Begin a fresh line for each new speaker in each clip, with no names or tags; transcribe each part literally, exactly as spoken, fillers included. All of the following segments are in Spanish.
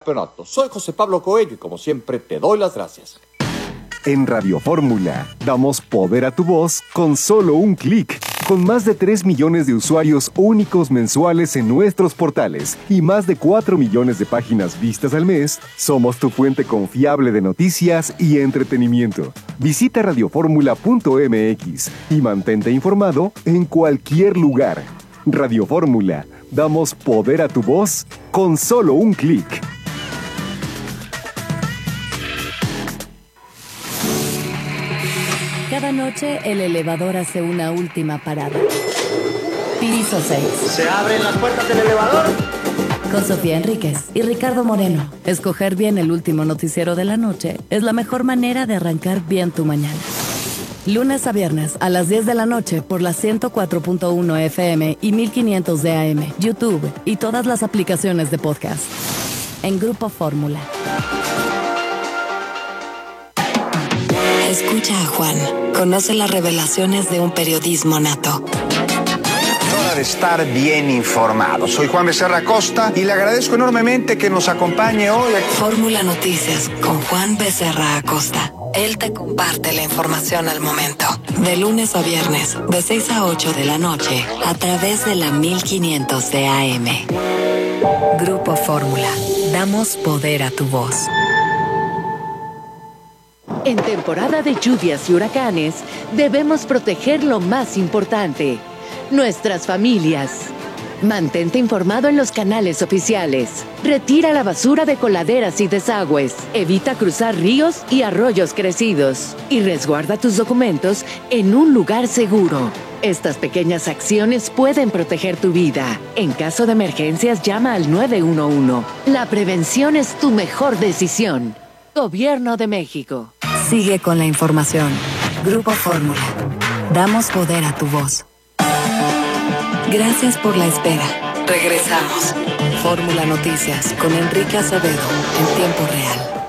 campeonato. Soy José Pablo Coello y como siempre te doy las gracias.
En Radio Fórmula, damos poder a tu voz con solo un clic. Con más de tres millones de usuarios únicos mensuales en nuestros portales y más de cuatro millones de páginas vistas al mes, somos tu fuente confiable de noticias y entretenimiento. Visita radioformula punto m x y mantente informado en cualquier lugar. Radio Fórmula, damos poder a tu voz con solo un clic.
Cada noche el elevador hace una última parada. Piso seis.
¿Se abren las puertas del elevador?
Con Sofía Enríquez y Ricardo Moreno. Escoger bien el último noticiero de la noche es la mejor manera de arrancar bien tu mañana. Lunes a viernes a las diez de la noche por la ciento cuatro punto uno F M y mil quinientos de A M, YouTube y todas las aplicaciones de podcast. En Grupo Fórmula.
Escucha a Juan. Conoce las revelaciones de un periodismo nato.
Hora de estar bien informado. Soy Juan Becerra Acosta y le agradezco enormemente que nos acompañe hoy.
Fórmula Noticias con Juan Becerra Acosta. Él te comparte la información al momento. De lunes a viernes, de seis a ocho de la noche, a través de la mil quinientos de A M. Grupo Fórmula. Damos poder a tu voz.
En temporada de lluvias y huracanes, debemos proteger lo más importante, nuestras familias. Mantente informado en los canales oficiales. Retira la basura de coladeras y desagües. Evita cruzar ríos y arroyos crecidos. Y resguarda tus documentos en un lugar seguro. Estas pequeñas acciones pueden proteger tu vida. En caso de emergencias, llama al nueve uno uno. La prevención es tu mejor decisión. Gobierno de México.
Sigue con la información. Grupo Fórmula. Damos poder a tu voz. Gracias por la espera. Regresamos. Fórmula Noticias con Enrique Acevedo en tiempo real.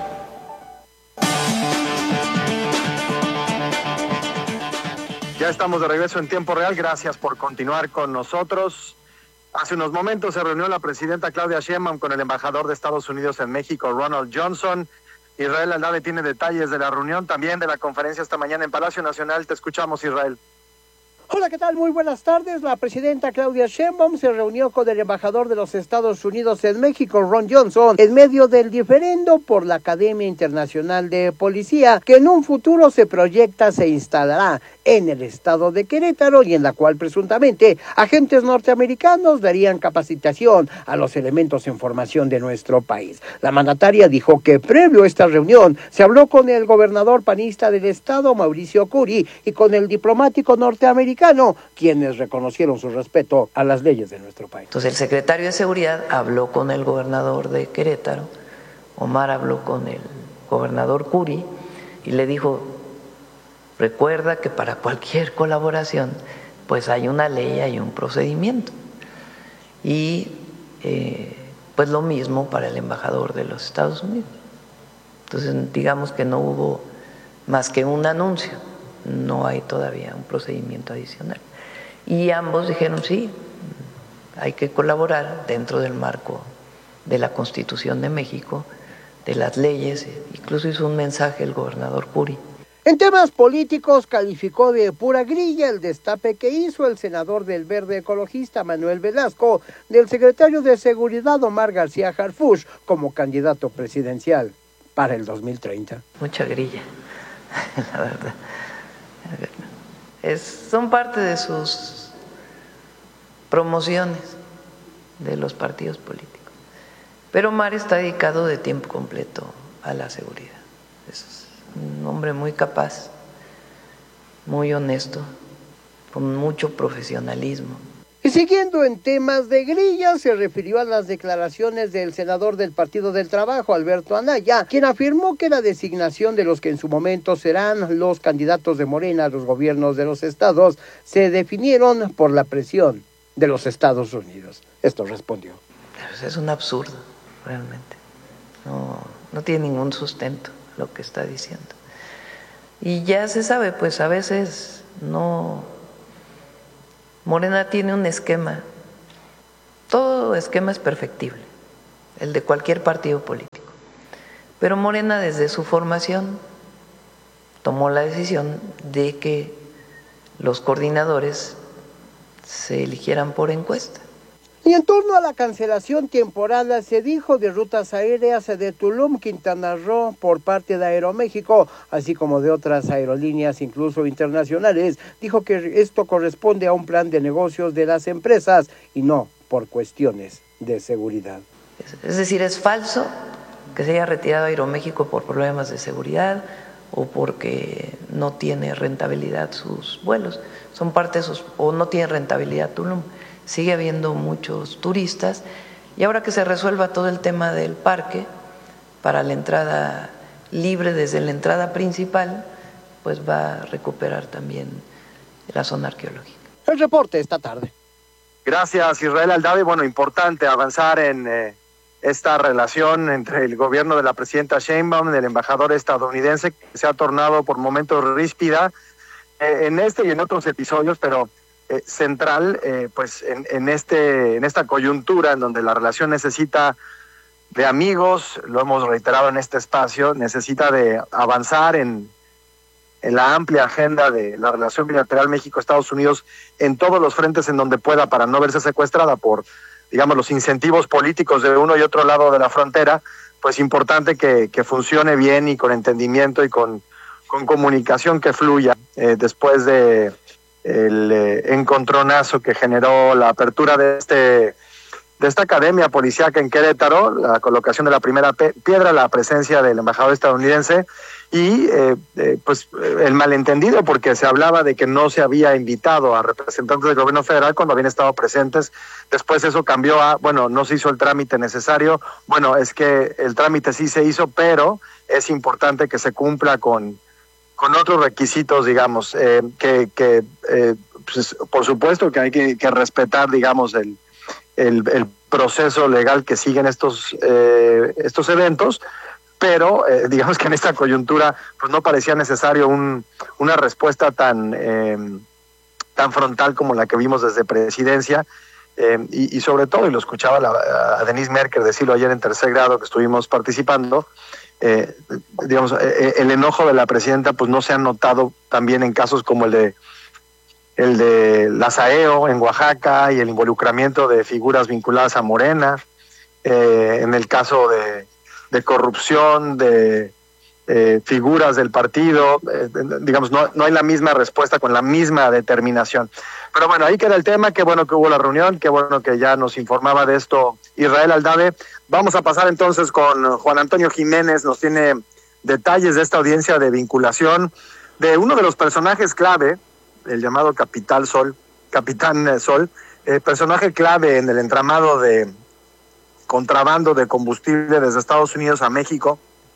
Ya estamos de regreso en tiempo real. Gracias por continuar con nosotros. Hace unos momentos se reunió la presidenta Claudia Sheinbaum con el embajador de Estados Unidos en México, Ronald Johnson. Israel Aldave tiene detalles de la reunión, también de la conferencia esta mañana en Palacio Nacional. Te escuchamos, Israel.
Hola, ¿qué tal? Muy buenas tardes. La presidenta Claudia Sheinbaum se reunió con el embajador de los Estados Unidos en México, Ron Johnson, en medio del diferendo por la Academia Internacional de Policía, que en un futuro se proyecta se instalará en el estado de Querétaro y en la cual presuntamente agentes norteamericanos darían capacitación a los elementos en formación de nuestro país. La mandataria dijo que previo a esta reunión se habló con el gobernador panista del estado, Mauricio Curi, y con el diplomático norteamericano, quienes reconocieron su respeto a las leyes de nuestro país.
Entonces el secretario de Seguridad habló con el gobernador de Querétaro, Omar habló con el gobernador Curi y le dijo: recuerda que para cualquier colaboración pues hay una ley, hay un procedimiento. Y eh, pues lo mismo para el embajador de los Estados Unidos. Entonces digamos que no hubo más que un anuncio, no hay todavía un procedimiento adicional. Y ambos dijeron sí, hay que colaborar dentro del marco de la Constitución de México, de las leyes. Incluso hizo un mensaje el gobernador Curi.
En temas políticos calificó de pura grilla el destape que hizo el senador del Verde Ecologista Manuel Velasco del secretario de Seguridad Omar García Harfuch como candidato presidencial para el dos mil treinta.
Mucha grilla, la verdad. Es, son parte de sus promociones de los partidos políticos. Pero Omar está dedicado de tiempo completo a la seguridad. Es un hombre muy capaz, muy honesto, con mucho profesionalismo.
Y siguiendo en temas de grilla, se refirió a las declaraciones del senador del Partido del Trabajo, Alberto Anaya, quien afirmó que la designación de los que en su momento serán los candidatos de Morena a los gobiernos de los estados se definieron por la presión de los Estados Unidos. Esto respondió.
Es un absurdo, realmente. No, no tiene ningún sustento lo que está diciendo. Y ya se sabe, pues a veces no... Morena tiene un esquema, todo esquema es perfectible, el de cualquier partido político. Pero Morena, desde su formación, tomó la decisión de que los coordinadores se eligieran por encuesta.
Y en torno a la cancelación temporal, se dijo de rutas aéreas de Tulum, Quintana Roo, por parte de Aeroméxico, así como de otras aerolíneas, incluso internacionales. Dijo que esto corresponde a un plan de negocios de las empresas y no por cuestiones de seguridad.
Es decir, es falso que se haya retirado Aeroméxico por problemas de seguridad o porque no tiene rentabilidad sus vuelos. Son parte de sus, o no tiene rentabilidad Tulum. Sigue habiendo muchos turistas y ahora que se resuelva todo el tema del parque para la entrada libre desde la entrada principal, pues va a recuperar también la zona arqueológica.
El reporte esta tarde.
Gracias, Israel Aldave. Bueno, importante avanzar en eh, esta relación entre el gobierno de la presidenta Sheinbaum y el embajador estadounidense, que se ha tornado por momentos ríspida eh, en este y en otros episodios, pero Eh, central, eh, pues en, en este en esta coyuntura en donde la relación necesita de amigos, lo hemos reiterado en este espacio, necesita de avanzar en, en la amplia agenda de la relación bilateral México-Estados Unidos en todos los frentes en donde pueda para no verse secuestrada por, digamos, los incentivos políticos de uno y otro lado de la frontera, pues importante que, que funcione bien y con entendimiento y con, con comunicación que fluya eh, después de el eh, encontronazo que generó la apertura de este de esta academia policíaca en Querétaro, la colocación de la primera pe- piedra, la presencia del embajador estadounidense y eh, eh, pues el malentendido porque se hablaba de que no se había invitado a representantes del gobierno federal cuando habían estado presentes. Después eso cambió a, bueno, no se hizo el trámite necesario. Bueno, es que el trámite sí se hizo, pero es importante que se cumpla con con otros requisitos, digamos, eh, que, que eh, pues, por supuesto que hay que, que respetar, digamos, el, el, el proceso legal que siguen estos, eh, estos eventos, pero eh, digamos que en esta coyuntura pues no parecía necesario un, una respuesta tan, eh, tan frontal como la que vimos desde Presidencia, eh, y, y sobre todo, y lo escuchaba la, a Denise Merker decirlo ayer en tercer grado que estuvimos participando, Eh, digamos, eh, el enojo de la presidenta pues no se ha notado también en casos como el de el de Lazaeo en Oaxaca y el involucramiento de figuras vinculadas a Morena, eh, en el caso de, de corrupción de eh, figuras del partido, eh, digamos, no, no hay la misma respuesta con la misma determinación. Pero bueno, ahí queda el tema, qué bueno que hubo la reunión, qué bueno que ya nos informaba de esto Israel Aldave. Vamos a pasar entonces con Juan Antonio Jiménez, nos tiene detalles de esta audiencia de vinculación de uno de los personajes clave, el llamado Capital Sol, Capitán Sol, eh, personaje clave en el entramado de contrabando de combustible desde Estados Unidos a México,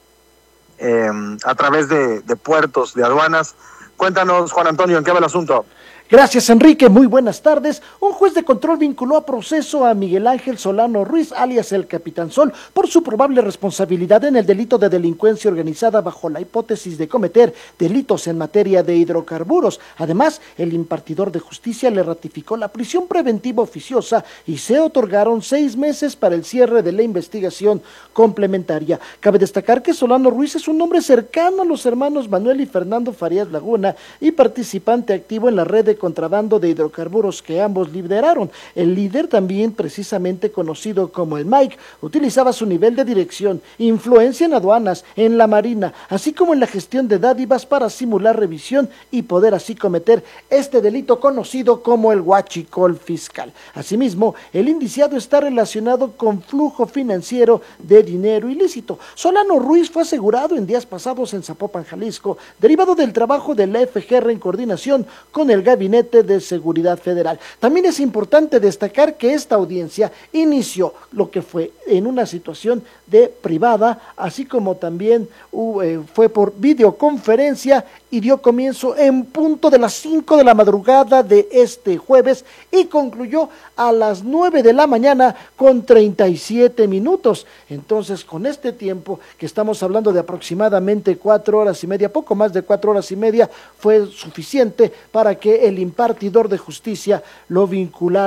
eh, a través de, de puertos, de aduanas. Cuéntanos, Juan Antonio, ¿en qué va el asunto?
Gracias, Enrique. Muy buenas tardes. Un juez de control vinculó a proceso a Miguel Ángel Solano Ruiz, alias el Capitán Sol, por su probable responsabilidad en el delito de delincuencia organizada bajo la hipótesis de cometer delitos en materia de hidrocarburos. Además, el impartidor de justicia le ratificó la prisión preventiva oficiosa y se otorgaron seis meses para el cierre de la investigación complementaria. Cabe destacar que Solano Ruiz es un hombre cercano a los hermanos Manuel y Fernando Farías Laguna y participante activo en la red de contrabando de hidrocarburos que ambos lideraron. El líder, también precisamente conocido como el Mike, utilizaba su nivel de dirección, influencia en aduanas, en la marina, así como en la gestión de dádivas para simular revisión y poder así cometer este delito conocido como el huachicol fiscal. Asimismo, el indiciado está relacionado con flujo financiero de dinero ilícito. Solano Ruiz fue asegurado en días pasados en Zapopan, Jalisco, derivado del trabajo de la F G R en coordinación con el Gabinete de Seguridad Federal. También es importante destacar que esta audiencia inició lo que fue en una situación de privada, así como también uh, eh, fue por videoconferencia y dio comienzo en punto de las cinco de la madrugada de este jueves y concluyó a las nueve de la mañana con treinta y siete minutos. Entonces, con este tiempo, que estamos hablando de aproximadamente cuatro horas y media, poco más de cuatro horas y media, fue suficiente para que el impartidor de justicia lo vinculara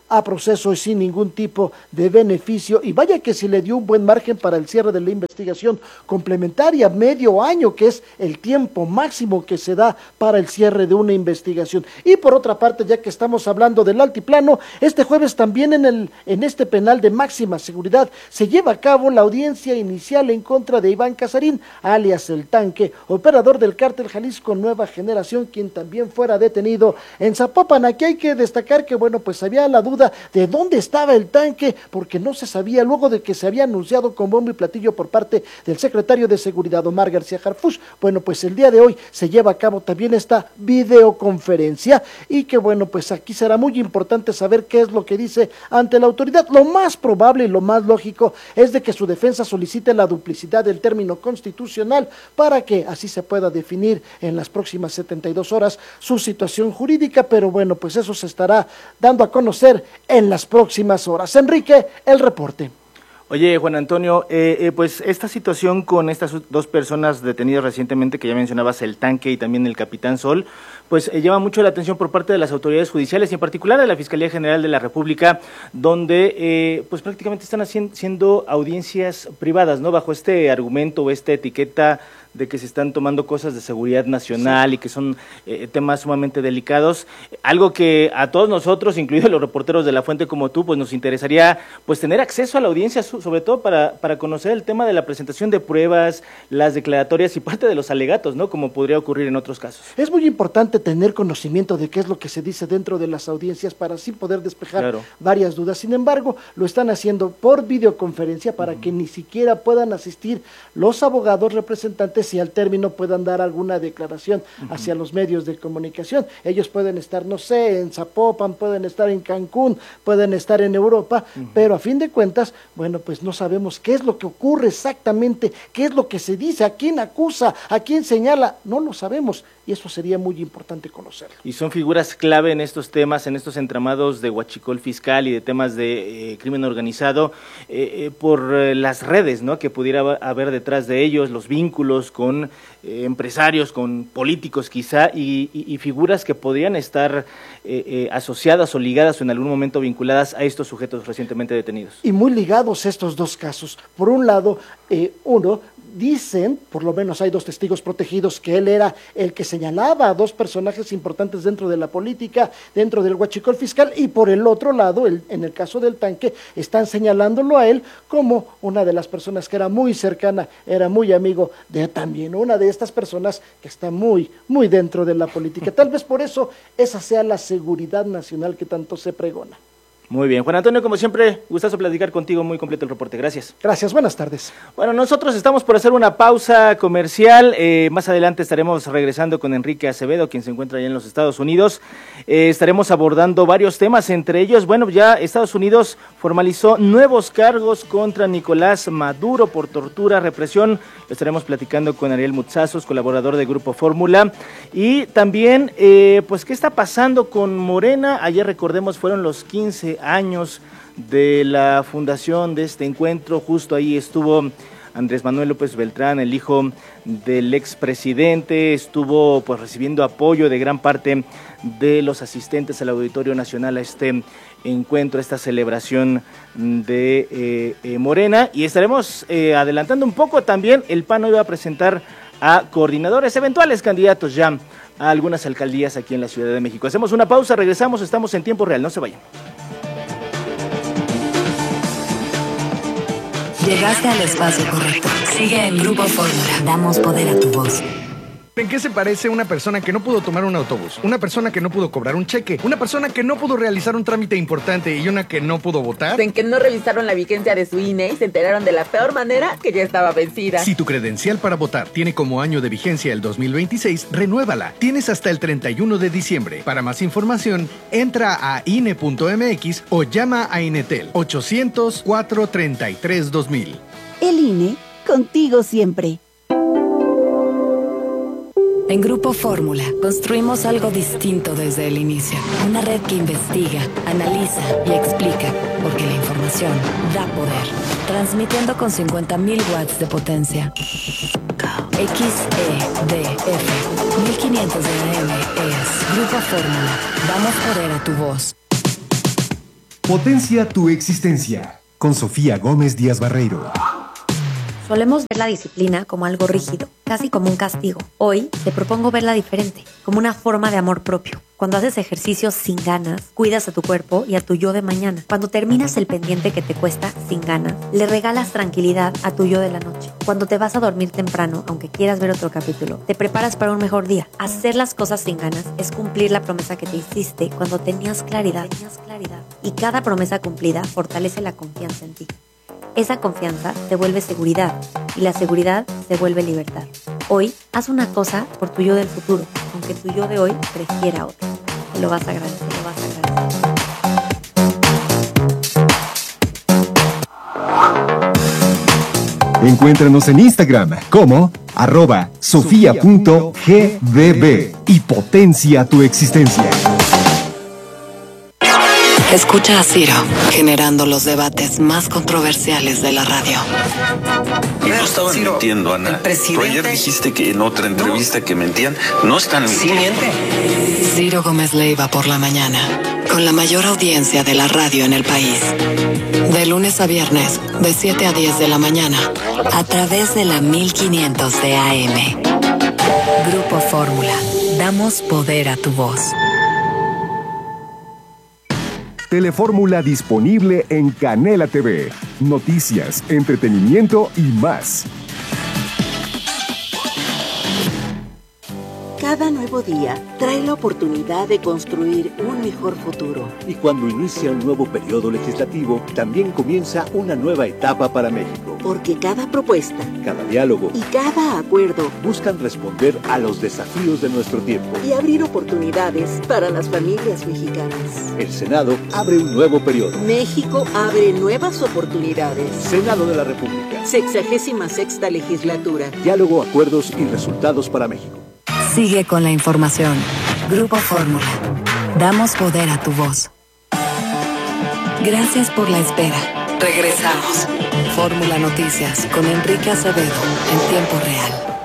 a proceso y sin ningún tipo de beneficio, y vaya que si le dio un buen margen para el cierre de la investigación complementaria, medio año, que es el tiempo máximo que se da para el cierre de una investigación. Y por otra parte, ya que estamos hablando del altiplano, este jueves también en, el, en este penal de máxima seguridad se lleva a cabo la audiencia inicial en contra de Iván Casarín, alias El Tanque, operador del cártel Jalisco Nueva Generación, quien también fuera detenido en Zapopan. Aquí hay que destacar que, bueno, pues había la duda de dónde estaba El Tanque, porque no se sabía, luego de que se había anunciado con bombo y platillo por parte del secretario de Seguridad, Omar García Harfuch. Bueno, pues el día de hoy se lleva a cabo también esta videoconferencia, y que, bueno, pues aquí será muy importante saber qué es lo que dice ante la autoridad. Lo más probable y lo más lógico es de que su defensa solicite la duplicidad del término constitucional para que así se pueda definir en las próximas setenta y dos horas su situación jurídica, pero bueno, pues eso se estará dando a conocer en las próximas horas. Enrique, el reporte.
Oye, Juan Antonio, eh, eh, pues esta situación con estas dos personas detenidas recientemente, que ya mencionabas, El Tanque y también el Capitán Sol, pues eh, llama mucho la atención por parte de las autoridades judiciales y en particular de la Fiscalía General de la República, donde eh, pues prácticamente están haciendo audiencias privadas, ¿no? Bajo este argumento o esta etiqueta de que se están tomando cosas de seguridad nacional, sí, y que son eh, temas sumamente delicados, algo que a todos nosotros, incluidos los reporteros de La Fuente como tú, pues nos interesaría pues tener acceso a la audiencia, sobre todo para, para conocer el tema de la presentación de pruebas, las declaratorias y parte de los alegatos, ¿no? Como podría ocurrir en otros casos.
Es muy importante tener conocimiento de qué es lo que se dice dentro de las audiencias para así poder despejar claro. varias dudas. Sin embargo, lo están haciendo por videoconferencia para uh-huh. que ni siquiera puedan asistir los abogados representantes y al término puedan dar alguna declaración uh-huh. hacia los medios de comunicación. Ellos pueden estar, no sé, en Zapopan, pueden estar en Cancún, pueden estar en Europa, uh-huh. pero a fin de cuentas, bueno, pues no sabemos qué es lo que ocurre exactamente, qué es lo que se dice, a quién acusa, a quién señala, no lo sabemos, y eso sería muy importante conocerlo.
Y son figuras clave en estos temas, en estos entramados de huachicol fiscal y de temas de eh, crimen organizado, eh, eh, por eh, las redes, ¿no?, que pudiera haber detrás de ellos, los vínculos con eh, empresarios, con políticos quizá, y, y, y figuras que podrían estar eh, eh, asociadas o ligadas o en algún momento vinculadas a estos sujetos recientemente detenidos.
Y muy ligados estos dos casos. Por un lado, eh, uno, dicen, por lo menos hay dos testigos protegidos, que él era el que señalaba a dos personajes importantes dentro de la política, dentro del huachicol fiscal, y por el otro lado, el, en el caso del Tanque, están señalándolo a él como una de las personas que era muy cercana, era muy amigo de también una de estas personas que está muy, muy dentro de la política. Tal vez por eso esa sea la seguridad nacional que tanto se pregona.
Muy bien, Juan Antonio, como siempre, gustazo platicar contigo, muy completo el reporte, gracias.
Gracias, buenas tardes.
Bueno, nosotros estamos por hacer una pausa comercial, eh, más adelante estaremos regresando con Enrique Acevedo, quien se encuentra allá en los Estados Unidos, eh, estaremos abordando varios temas, entre ellos, bueno, ya Estados Unidos formalizó nuevos cargos contra Nicolás Maduro por tortura, represión, lo estaremos platicando con Ariel Mutsazos, colaborador de Grupo Fórmula, y también, eh, pues, ¿qué está pasando con Morena? Ayer, recordemos, fueron los quince años de la fundación de este encuentro, justo ahí estuvo Andrés Manuel López Beltrán, el hijo del expresidente, estuvo pues recibiendo apoyo de gran parte de los asistentes al Auditorio Nacional a este encuentro, a esta celebración de eh, eh, Morena, y estaremos eh, adelantando un poco también, el P A N hoy va a presentar a coordinadores, eventuales candidatos ya a algunas alcaldías aquí en la Ciudad de México. Hacemos una pausa, regresamos, estamos en tiempo real, no se vayan.
Llegaste al espacio correcto. Sigue en Grupo Fórmula. Damos poder a tu voz.
¿En qué se parece una persona que no pudo tomar un autobús? Una persona que no pudo cobrar un cheque, una persona que no pudo realizar un trámite importante y una que no pudo votar.
En que no revisaron la vigencia de su I N E y se enteraron de la peor manera que ya estaba vencida.
Si tu credencial para votar tiene como año de vigencia el dos mil veintiséis, renuévala. Tienes hasta el treinta y uno de diciembre. Para más información, entra a I N E punto M X o llama a Inetel ochocientos, cuatrocientos treinta y tres, dos mil.
El I N E, contigo siempre.
En Grupo Fórmula construimos algo distinto desde el inicio. Una red que investiga, analiza y explica, porque la información da poder. Transmitiendo con cincuenta mil watts de potencia. X E D F mil quinientos de A M es Grupo Fórmula. Damos poder a tu voz.
Potencia tu existencia. Con Sofía Gómez Díaz Barreiro.
Solemos ver la disciplina como algo rígido, casi como un castigo. Hoy te propongo verla diferente, como una forma de amor propio. Cuando haces ejercicio sin ganas, cuidas a tu cuerpo y a tu yo de mañana. Cuando terminas el pendiente que te cuesta sin ganas, le regalas tranquilidad a tu yo de la noche. Cuando te vas a dormir temprano, aunque quieras ver otro capítulo, te preparas para un mejor día. Hacer las cosas sin ganas es cumplir la promesa que te hiciste cuando tenías claridad. Tenías claridad. Y cada promesa cumplida fortalece la confianza en ti. Esa confianza se vuelve seguridad y la seguridad se vuelve libertad. Hoy, haz una cosa por tu yo del futuro, aunque tu yo de hoy prefiera otra. Te lo vas a agradecer, te lo vas a
agradecer. Encuéntranos en Instagram como arroba sofia.gbb y potencia tu existencia.
Escucha a Ciro, generando los debates más controversiales de la radio.
No estaban Ciro, mintiendo, Ana. Pero ayer dijiste que en otra entrevista no. que mentían. No están mintiendo. Sí, miente.
Ciro Gómez Leiva por la mañana, con la mayor audiencia de la radio en el país. De lunes a viernes, de siete a diez de la mañana, a través de la mil quinientos de A M. Grupo Fórmula. Damos poder a tu voz.
Telefórmula disponible en Canela T V. Noticias, entretenimiento y más.
Cada nuevo día trae la oportunidad de construir un mejor futuro.
Y cuando inicia un nuevo periodo legislativo, también comienza una nueva etapa para México.
Porque cada propuesta,
cada diálogo
y cada acuerdo
buscan responder a los desafíos de nuestro tiempo
y abrir oportunidades para las familias mexicanas.
El Senado abre un nuevo periodo.
México abre nuevas oportunidades.
Senado de la República.
Sexagésima sexta legislatura.
Diálogo, acuerdos y resultados para México.
Sigue con la información. Grupo Fórmula. Damos poder a tu voz. Gracias por la espera. Regresamos. Fórmula Noticias con Enrique Acevedo en tiempo real.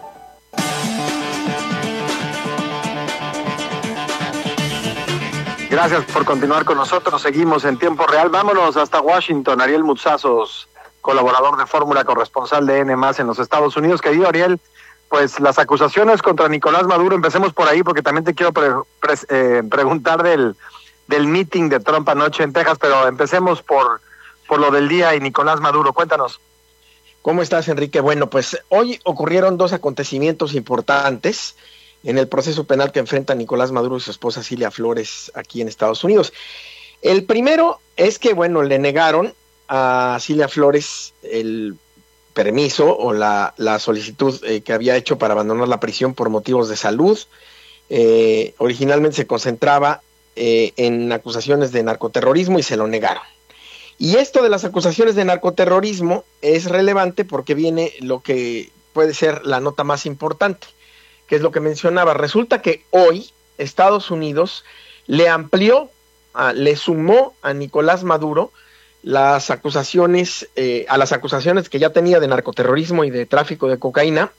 Gracias por continuar con nosotros. Seguimos en tiempo real. Vámonos hasta Washington. Ariel Mutsazos, colaborador de Fórmula, corresponsal de N más en los Estados Unidos. Querido Ariel, pues las acusaciones contra Nicolás Maduro, empecemos por ahí porque también te quiero pre pre eh, preguntar del, del meeting de Trump anoche en Texas, pero empecemos por, por lo del día y Nicolás Maduro. Cuéntanos.
¿Cómo estás, Enrique? Bueno, pues hoy ocurrieron dos acontecimientos importantes en el proceso penal que enfrenta Nicolás Maduro y su esposa Cilia Flores aquí en Estados Unidos. El primero es que, bueno, le negaron a Cilia Flores el permiso o la, la solicitud eh, que había hecho para abandonar la prisión por motivos de salud. Eh, originalmente se concentraba eh, en acusaciones de narcoterrorismo y se lo negaron. Y esto de las acusaciones de narcoterrorismo es relevante porque viene lo que puede ser la nota más importante, que es lo que mencionaba. Resulta que hoy Estados Unidos le amplió, a, le sumó a Nicolás Maduro las acusaciones, eh, a las acusaciones que ya tenía de narcoterrorismo y de tráfico de cocaína,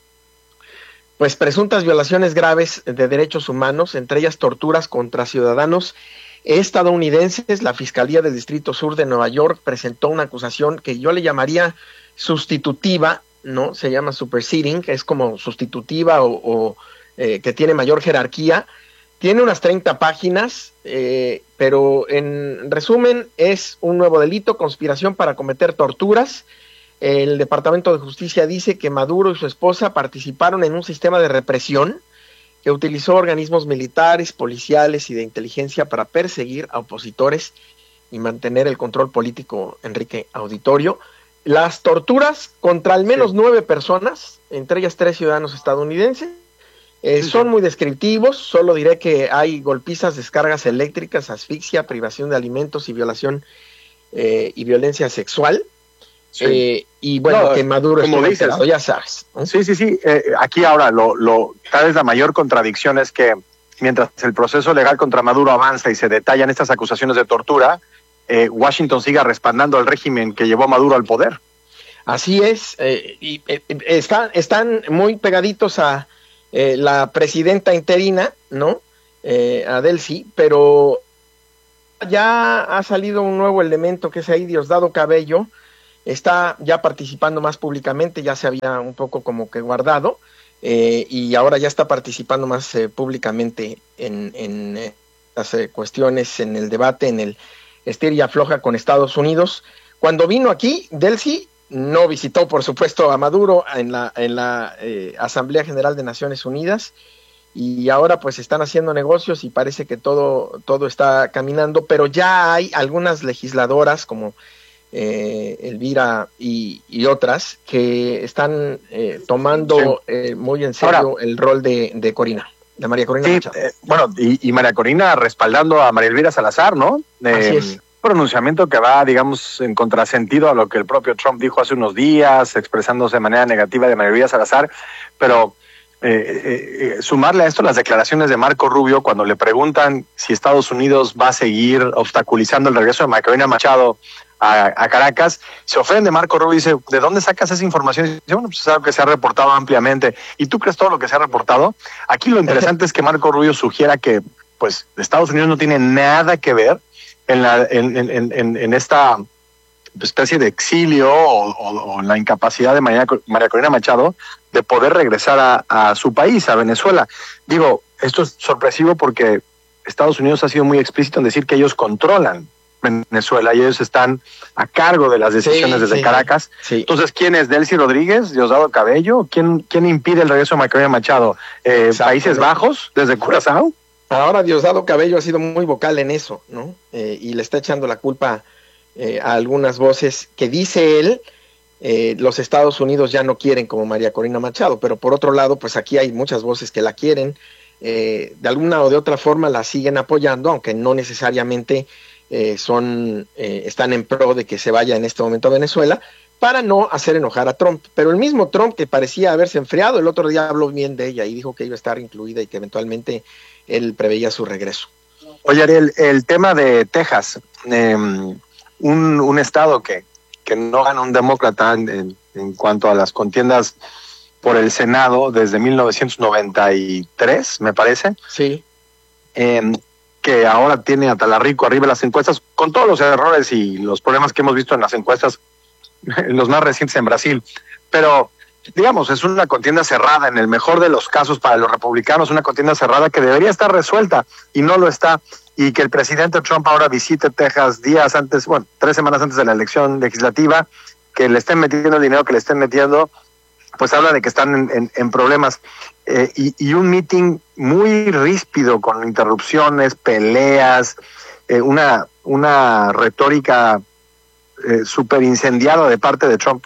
pues presuntas violaciones graves de derechos humanos, entre ellas torturas contra ciudadanos estadounidenses. La Fiscalía del Distrito Sur de Nueva York presentó una acusación que yo le llamaría sustitutiva, ¿no? Se llama superseding, que es como sustitutiva o, o eh, que tiene mayor jerarquía. Tiene unas treinta páginas, eh, pero en resumen es un nuevo delito, conspiración para cometer torturas. El Departamento de Justicia dice que Maduro y su esposa participaron en un sistema de represión que utilizó organismos militares, policiales y de inteligencia para perseguir a opositores y mantener el control político. Enrique, auditorio. Las torturas contra al menos sí. nueve personas, entre ellas tres ciudadanos estadounidenses, Eh, son muy descriptivos. Solo diré que hay golpizas, descargas eléctricas, asfixia, privación de alimentos y violación eh, y violencia sexual. Sí. Eh, y bueno, no, que Maduro
como dices, enterado,
ya sabes, ¿no?
Sí, sí, sí. Eh, aquí ahora lo, lo, tal vez la mayor contradicción es que mientras el proceso legal contra Maduro avanza y se detallan estas acusaciones de tortura, eh, Washington siga respaldando al régimen que llevó a Maduro al poder.
Así es, eh, y eh, están, están muy pegaditos a Eh, la presidenta interina, ¿no? Eh, a Delcy, pero ya ha salido un nuevo elemento que es ahí Diosdado Cabello, está ya participando más públicamente, ya se había un poco como que guardado, eh, y ahora ya está participando más eh, públicamente en, en eh, las eh, cuestiones, en el debate, en el estir y afloja con Estados Unidos. Cuando vino aquí, Delcy no visitó, por supuesto, a Maduro en la, en la eh, Asamblea General de Naciones Unidas, y ahora pues están haciendo negocios y parece que todo, todo está caminando, pero ya hay algunas legisladoras como eh, Elvira y, y otras que están eh, tomando sí. eh, muy en serio ahora, el rol de, de Corina, de María Corina
sí,
Machado.
Eh, bueno, y, y María Corina respaldando a María Elvira Salazar, ¿no? Eh,
Así es.
Pronunciamiento que va, digamos, en contrasentido a lo que el propio Trump dijo hace unos días, expresándose de manera negativa de María Elvira Salazar, pero Eh, eh, eh, sumarle a esto las declaraciones de Marco Rubio cuando le preguntan si Estados Unidos va a seguir obstaculizando el regreso de María Corina Machado a, a Caracas, se ofende Marco Rubio y dice, ¿de dónde sacas esa información? Y dice, bueno, pues es algo que se ha reportado ampliamente. ¿Y tú crees todo lo que se ha reportado? Aquí lo interesante es que Marco Rubio sugiera que pues Estados Unidos no tiene nada que ver en, la, en, en, en, en esta especie de exilio o, o, o la incapacidad de María, María Corina Machado de poder regresar a, a su país, a Venezuela. Digo, esto es sorpresivo porque Estados Unidos ha sido muy explícito en decir que ellos controlan Venezuela y ellos están a cargo de las decisiones sí, desde sí, Caracas. Sí. Entonces, ¿quién es? ¿Delcy Rodríguez? ¿Diosdado Cabello? ¿Quién, quién impide el regreso de María Corina Machado? Eh, ¿Países Bajos? ¿Desde Curazao?
Ahora Diosdado Cabello ha sido muy vocal en eso, ¿no? Eh, y le está echando la culpa Eh, a algunas voces que dice él, eh, los Estados Unidos ya no quieren como María Corina Machado, pero por otro lado, pues aquí hay muchas voces que la quieren, eh, de alguna o de otra forma la siguen apoyando, aunque no necesariamente eh, son eh, están en pro de que se vaya en este momento a Venezuela, para no hacer enojar a Trump. Pero el mismo Trump, que parecía haberse enfriado, el otro día habló bien de ella y dijo que iba a estar incluida y que eventualmente él preveía su regreso.
Oye, Ariel, el tema de Texas, eh, Un, un estado que, que no gana un demócrata en, en, en cuanto a las contiendas por el Senado desde mil novecientos noventa y tres, me parece.
Sí.
Eh, que ahora tiene a Talarico arriba en las encuestas, con todos los errores y los problemas que hemos visto en las encuestas, los más recientes en Brasil. Pero, digamos, es una contienda cerrada, en el mejor de los casos para los republicanos, una contienda cerrada que debería estar resuelta y no lo está. Y que el presidente Trump ahora visite Texas días antes, bueno, tres semanas antes de la elección legislativa, que le estén metiendo el dinero que le estén metiendo, pues habla de que están en, en, en problemas. Eh, y, y un meeting muy ríspido, con interrupciones, peleas, eh, una, una retórica eh, súper incendiada de parte de Trump.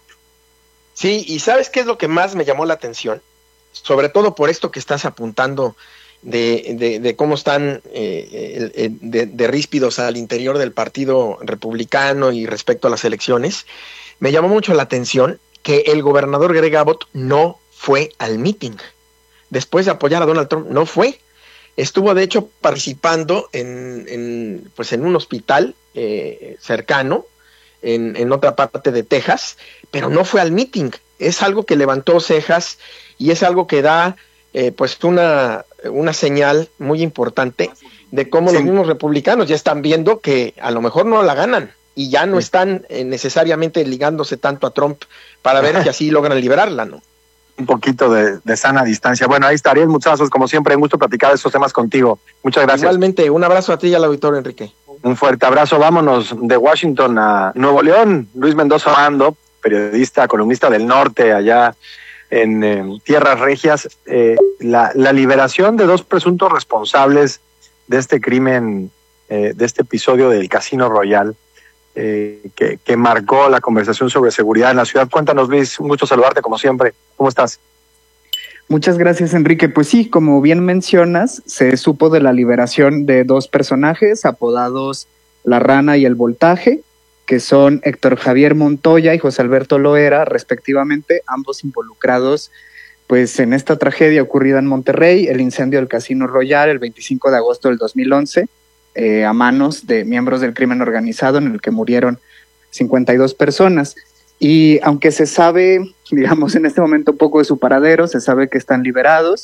Sí, y ¿sabes qué es lo que más me llamó la atención? Sobre todo por esto que estás apuntando, De, de, de cómo están eh, eh, de, de ríspidos al interior del Partido Republicano y respecto a las elecciones, me llamó mucho la atención que el gobernador Greg Abbott no fue al meeting. Después de apoyar a Donald Trump, no fue. Estuvo, de hecho, participando en, en, pues en un hospital eh, cercano, en, en otra parte de Texas, pero no fue al meeting. Es algo que levantó cejas y es algo que da eh, pues una, una señal muy importante de cómo sí. los mismos republicanos ya están viendo que a lo mejor no la ganan y ya no sí. están eh, necesariamente ligándose tanto a Trump para ver si así logran liberarla, ¿no?
Un poquito de, de sana distancia. Bueno, ahí está Ariel Mutazos, como siempre, un gusto platicar de estos temas contigo. Muchas gracias.
Igualmente, un abrazo a ti y al auditorio, Enrique.
Un fuerte abrazo. Vámonos de Washington a Nuevo León. Luis Mendoza Mando, periodista, columnista del norte, allá en eh, Tierras Regias. Eh, la, la liberación de dos presuntos responsables de este crimen, eh, de este episodio del Casino Royal, Eh, que, que marcó la conversación sobre seguridad en la ciudad. Cuéntanos, Luis, un gusto saludarte como siempre. ¿Cómo estás?
Muchas gracias, Enrique. Pues sí, como bien mencionas, se supo de la liberación de dos personajes apodados La Rana y El Voltaje, que son Héctor Javier Montoya y José Alberto Loera, respectivamente, ambos involucrados pues en esta tragedia ocurrida en Monterrey, el incendio del Casino Royal el veinticinco de agosto del dos mil once, Eh, a manos de miembros del crimen organizado, en el que murieron cincuenta y dos personas. Y aunque se sabe, digamos, en este momento poco de su paradero, se sabe que están liberados,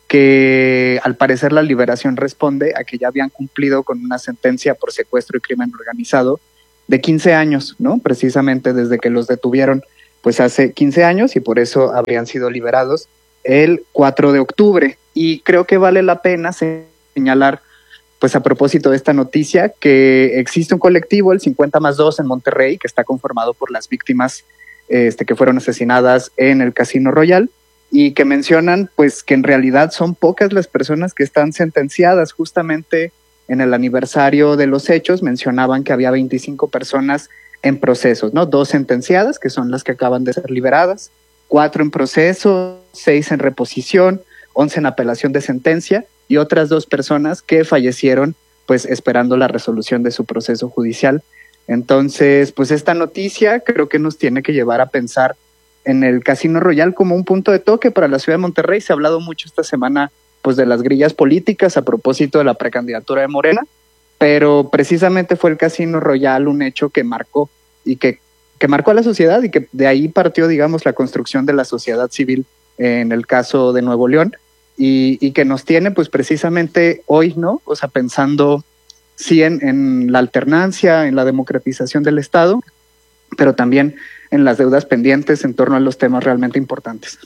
que al parecer la liberación responde a que ya habían cumplido con una sentencia por secuestro y crimen organizado de quince años, ¿no? Precisamente desde que los detuvieron, pues hace quince años, y por eso habrían sido liberados el cuatro de octubre. Y creo que vale la pena señalar, pues a propósito de esta noticia, que existe un colectivo, el cincuenta más dos en Monterrey, que está conformado por las víctimas este, que fueron asesinadas en el Casino Royal, y que mencionan pues que en realidad son pocas las personas que están sentenciadas. Justamente en el aniversario de los hechos mencionaban que había veinticinco personas en procesos, ¿no? Dos sentenciadas, que son las que acaban de ser liberadas, cuatro en proceso, seis en reposición, once en apelación de sentencia, y otras dos personas que fallecieron pues esperando la resolución de su proceso judicial. Entonces, pues esta noticia creo que nos tiene que llevar a pensar en el Casino Royal como un punto de toque para la ciudad de Monterrey. Se ha hablado mucho esta semana pues de las grillas políticas a propósito de la precandidatura de Morena, pero precisamente fue el Casino Royal un hecho que marcó y que, que marcó a la sociedad, y que de ahí partió, digamos, la construcción de la sociedad civil en el caso de Nuevo León, y, y que nos tiene pues precisamente hoy, ¿no? O sea, pensando sí en, en la alternancia, en la democratización del Estado, pero también en las deudas pendientes en torno a los temas realmente importantes.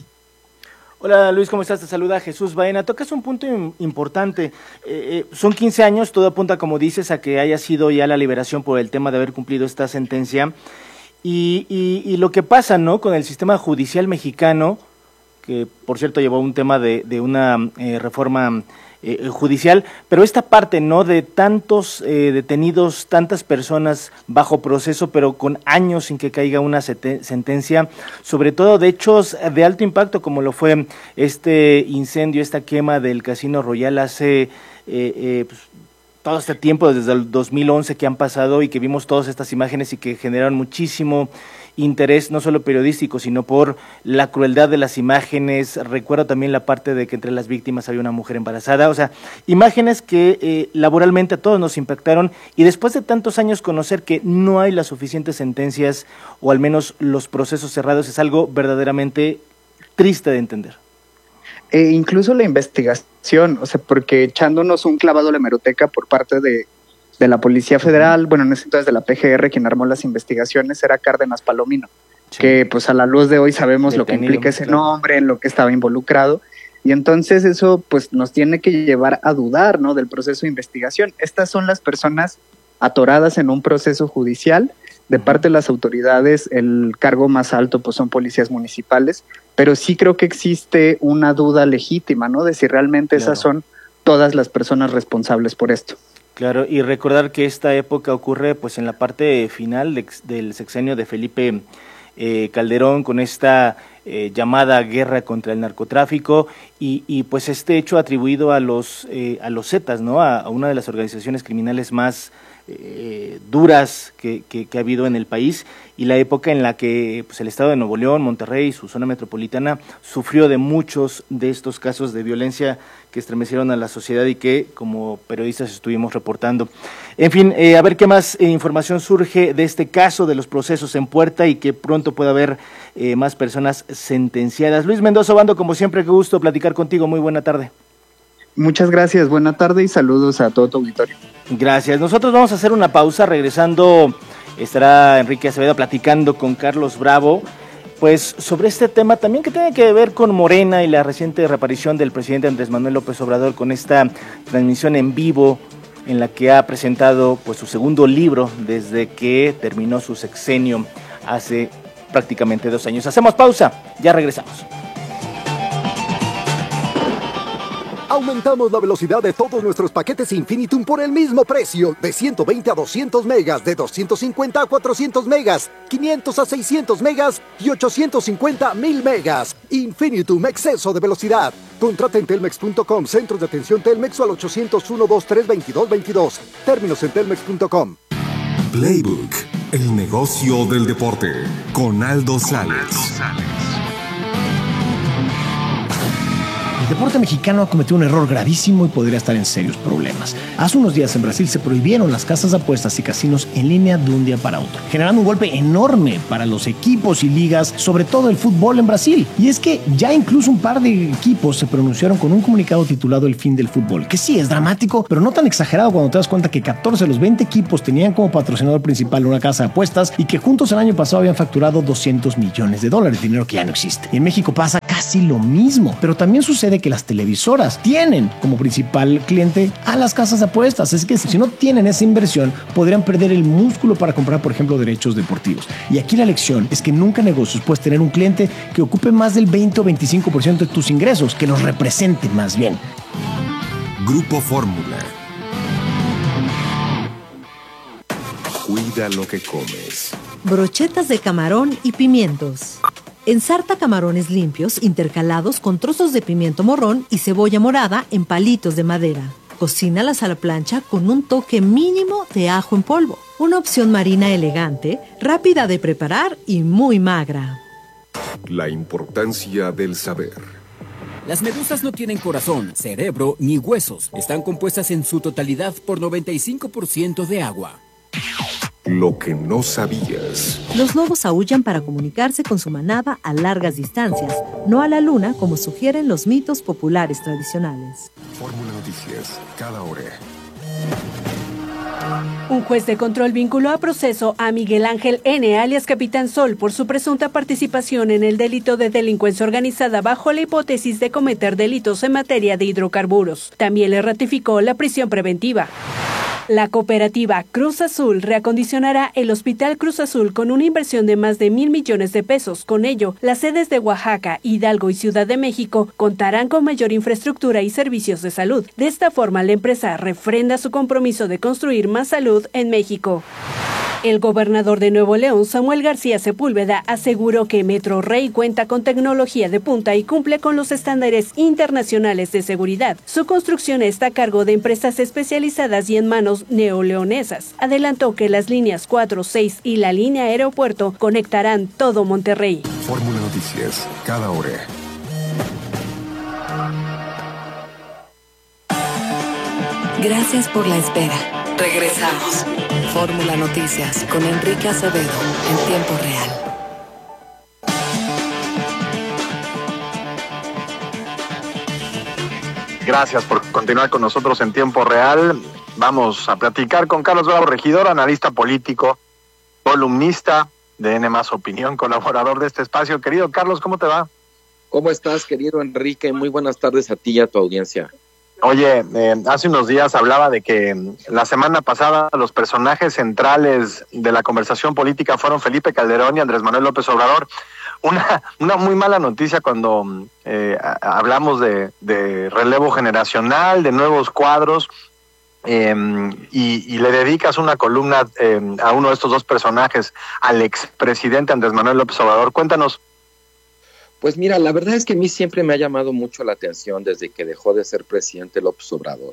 Hola Luis, ¿cómo estás? Te saluda Jesús Baena. Tocas un punto importante. Eh, eh, son quince años, todo apunta, como dices, a que haya sido ya la liberación por el tema de haber cumplido esta sentencia. Y, y, y lo que pasa, ¿no?, con el sistema judicial mexicano, que por cierto llevó un tema de, de una eh, reforma eh, judicial, pero esta parte, ¿no?, de tantos eh, detenidos, tantas personas bajo proceso, pero con años sin que caiga una sentencia, sobre todo de hechos de alto impacto, como lo fue este incendio, esta quema del Casino Royal hace eh, eh, pues, todo este tiempo, desde el dos mil once que han pasado, y que vimos todas estas imágenes y que generaron muchísimo interés, no solo periodístico, sino por la crueldad de las imágenes. Recuerdo también la parte de que entre las víctimas había una mujer embarazada, o sea, imágenes que eh, laboralmente a todos nos impactaron, y después de tantos años conocer que no hay las suficientes sentencias, o al menos los procesos cerrados, es algo verdaderamente triste de entender.
E incluso la investigación, o sea, porque echándonos un clavado a la hemeroteca por parte de de la Policía Federal, bueno, en ese entonces de la P G R, quien armó las investigaciones era Cárdenas Palomino, sí, que pues a la luz de hoy sabemos Detenido, lo que implica ese claro. nombre, en lo que estaba involucrado, y entonces eso pues nos tiene que llevar a dudar, ¿no?, del proceso de investigación. Estas son las personas atoradas en un proceso judicial. De parte de las autoridades, el cargo más alto pues son policías municipales, pero sí creo que existe una duda legítima, ¿no?, de si realmente claro. esas son todas las personas responsables por esto.
Claro, y recordar que esta época ocurre pues en la parte final de, del sexenio de Felipe eh, Calderón, con esta eh, llamada guerra contra el narcotráfico, y, y pues este hecho atribuido a los eh, a los Zetas, ¿no?, a, a una de las organizaciones criminales más eh, duras que, que, que ha habido en el país, y la época en la que pues, el estado de Nuevo León, Monterrey y su zona metropolitana sufrió de muchos de estos casos de violencia que estremecieron a la sociedad y que como periodistas estuvimos reportando. En fin, eh, a ver qué más eh, información surge de este caso, de los procesos en puerta, y que pronto pueda haber eh, más personas sentenciadas. Luis Mendoza Obando, como siempre, qué gusto platicar contigo. Muy buena tarde.
Muchas gracias, buena tarde y saludos a todo tu auditorio.
Gracias. Nosotros vamos a hacer una pausa. Regresando estará Enrique Acevedo platicando con Carlos Bravo, pues sobre este tema también que tiene que ver con Morena y la reciente reaparición del presidente Andrés Manuel López Obrador con esta transmisión en vivo en la que ha presentado pues su segundo libro desde que terminó su sexenio hace prácticamente dos años. Hacemos pausa, ya regresamos.
Aumentamos la velocidad de todos nuestros paquetes Infinitum por el mismo precio, de ciento veinte a doscientos megas, de doscientos cincuenta a cuatrocientos megas, quinientos a seiscientos megas y ochocientos cincuenta a mil megas. Infinitum, exceso de velocidad. Contrata en telmex punto com, centros de atención Telmex, o al ochocientos uno, veintitrés, veintidós veintidós. Términos en telmex punto com.
Playbook, el negocio del deporte, con Aldo Sales.
El deporte mexicano ha cometido un error gravísimo y podría estar en serios problemas. Hace unos días en Brasil se prohibieron las casas de apuestas y casinos en línea de un día para otro, generando un golpe enorme para los equipos y ligas, sobre todo el fútbol en Brasil. Y es que ya incluso un par de equipos se pronunciaron con un comunicado titulado El fin del fútbol, que sí es dramático, pero no tan exagerado cuando te das cuenta que catorce de los veinte equipos tenían como patrocinador principal una casa de apuestas y que juntos el año pasado habían facturado doscientos millones de dólares, dinero que ya no existe. Y en México pasa casi lo mismo, pero también sucede que las televisoras tienen como principal cliente a las casas de apuestas. Es que si no tienen esa inversión, podrían perder el músculo para comprar, por ejemplo, derechos deportivos. Y aquí la lección es que nunca en negocios puedes tener un cliente que ocupe más del veinte o veinticinco por ciento de tus ingresos, que los represente más bien.
Grupo Fórmula. Cuida lo que comes.
Brochetas de camarón y pimientos. Ensarta camarones limpios intercalados con trozos de pimiento morrón y cebolla morada en palitos de madera. Cocínalas a la plancha con un toque mínimo de ajo en polvo. Una opción marina elegante, rápida de preparar y muy magra.
La importancia del saber.
Las medusas no tienen corazón, cerebro ni huesos. Están compuestas en su totalidad por noventa y cinco por ciento de agua.
Lo que no sabías.
Los lobos aúllan para comunicarse con su manada a largas distancias, no a la luna como sugieren los mitos populares tradicionales.
Fórmula Noticias, cada hora.
Un juez de control vinculó a proceso a Miguel Ángel N., alias Capitán Sol, por su presunta participación en el delito de delincuencia organizada bajo la hipótesis de cometer delitos en materia de hidrocarburos. También le ratificó la prisión preventiva. La cooperativa Cruz Azul reacondicionará el Hospital Cruz Azul con una inversión de más de mil millones de pesos. Con ello, las sedes de Oaxaca, Hidalgo y Ciudad de México contarán con mayor infraestructura y servicios de salud. De esta forma, la empresa refrenda su compromiso de construir más salud en México. El gobernador de Nuevo León, Samuel García Sepúlveda, aseguró que Metro Rey cuenta con tecnología de punta y cumple con los estándares internacionales de seguridad. Su construcción está a cargo de empresas especializadas y en manos neoleonesas. Adelantó que las líneas cuatro, seis y la línea aeropuerto conectarán todo Monterrey.
Fórmula Noticias, cada hora.
Gracias por la espera. Regresamos. Fórmula Noticias con Enrique Acevedo en tiempo real.
Gracias por continuar con nosotros en tiempo real. Vamos a platicar con Carlos Bravo Regidor, analista político, columnista de N más Opinión, colaborador de este espacio. Querido Carlos, ¿cómo te va?
¿Cómo estás, querido Enrique? Muy buenas tardes a ti y a tu audiencia.
Oye, eh, hace unos días hablaba de que la semana pasada los personajes centrales de la conversación política fueron Felipe Calderón y Andrés Manuel López Obrador. Una, una muy mala noticia cuando eh, hablamos de, de relevo generacional, de nuevos cuadros, eh, y, y le dedicas una columna eh, a uno de estos dos personajes, al expresidente Andrés Manuel López Obrador. Cuéntanos.
Pues mira, la verdad es que a mí siempre me ha llamado mucho la atención desde que dejó de ser presidente López Obrador.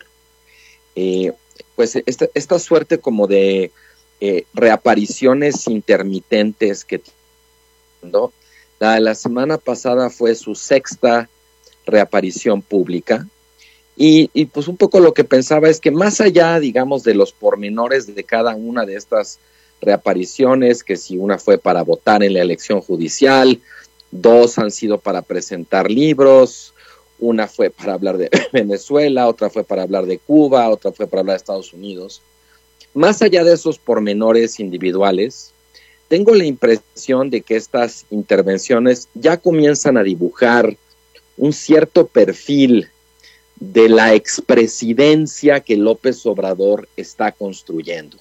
Eh, pues esta, esta suerte como de eh, reapariciones intermitentes que ¿no? la, la semana pasada fue su sexta reaparición pública y, y pues un poco lo que pensaba es que más allá, digamos, de los pormenores de cada una de estas reapariciones, que si una fue para votar en la elección judicial, dos han sido para presentar libros, una fue para hablar de Venezuela, otra fue para hablar de Cuba, otra fue para hablar de Estados Unidos. Más allá de esos pormenores individuales, tengo la impresión de que estas intervenciones ya comienzan a dibujar un cierto perfil de la expresidencia que López Obrador está construyendo.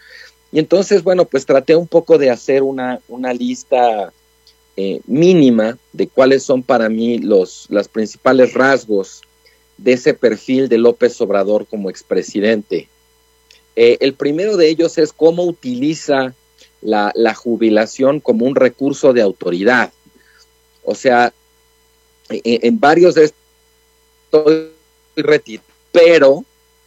Y entonces, bueno, pues traté un poco de hacer una, una lista Eh, mínima de cuáles son para mí los, los principales rasgos de ese perfil de López Obrador como expresidente. Eh, el primero de ellos es cómo utiliza la, la jubilación como un recurso de autoridad. O sea, en, en varios de estos retiros, pero,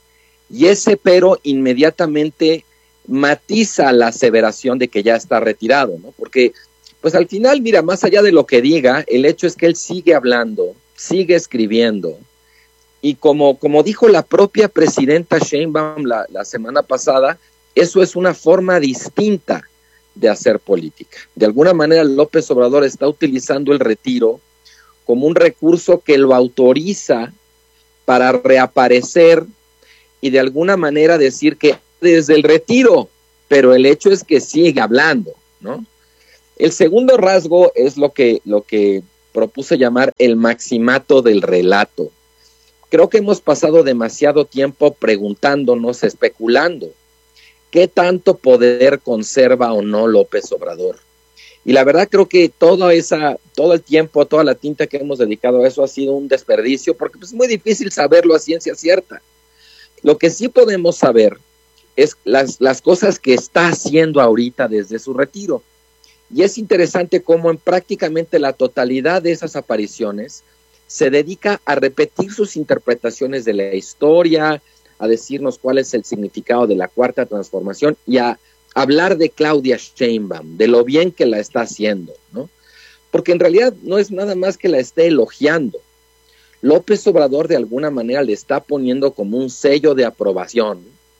y ese pero inmediatamente matiza la aseveración de que ya está retirado, ¿no? Porque pues al final, mira, más allá de lo que diga, el hecho es que él sigue hablando sigue escribiendo. Y como, como dijo la propia presidenta Sheinbaum la, la semana pasada, eso es una forma distinta de hacer política. De alguna manera López Obrador está utilizando el retiro como un recurso que lo autoriza para reaparecer y de alguna manera decir que desde el retiro, pero el hecho es que sigue hablando, ¿no? El segundo rasgo es lo que, lo que propuse llamar el maximato del relato. Creo que hemos pasado demasiado tiempo preguntándonos, especulando, ¿qué tanto poder conserva o no López Obrador? Y la verdad creo que toda esa, todo el tiempo, toda la tinta que hemos dedicado a eso ha sido un desperdicio, porque pues, es muy difícil saberlo a ciencia cierta. Lo que sí podemos saber es las, las cosas que está haciendo ahorita desde su retiro. Y es interesante cómo en prácticamente la totalidad de esas apariciones se dedica a repetir sus interpretaciones de la historia, a decirnos cuál es el significado de la Cuarta Transformación y a hablar de Claudia Sheinbaum, de lo bien que la está haciendo, ¿no? Porque en realidad no es nada más que la esté elogiando. López Obrador de alguna manera le está poniendo como un sello de aprobación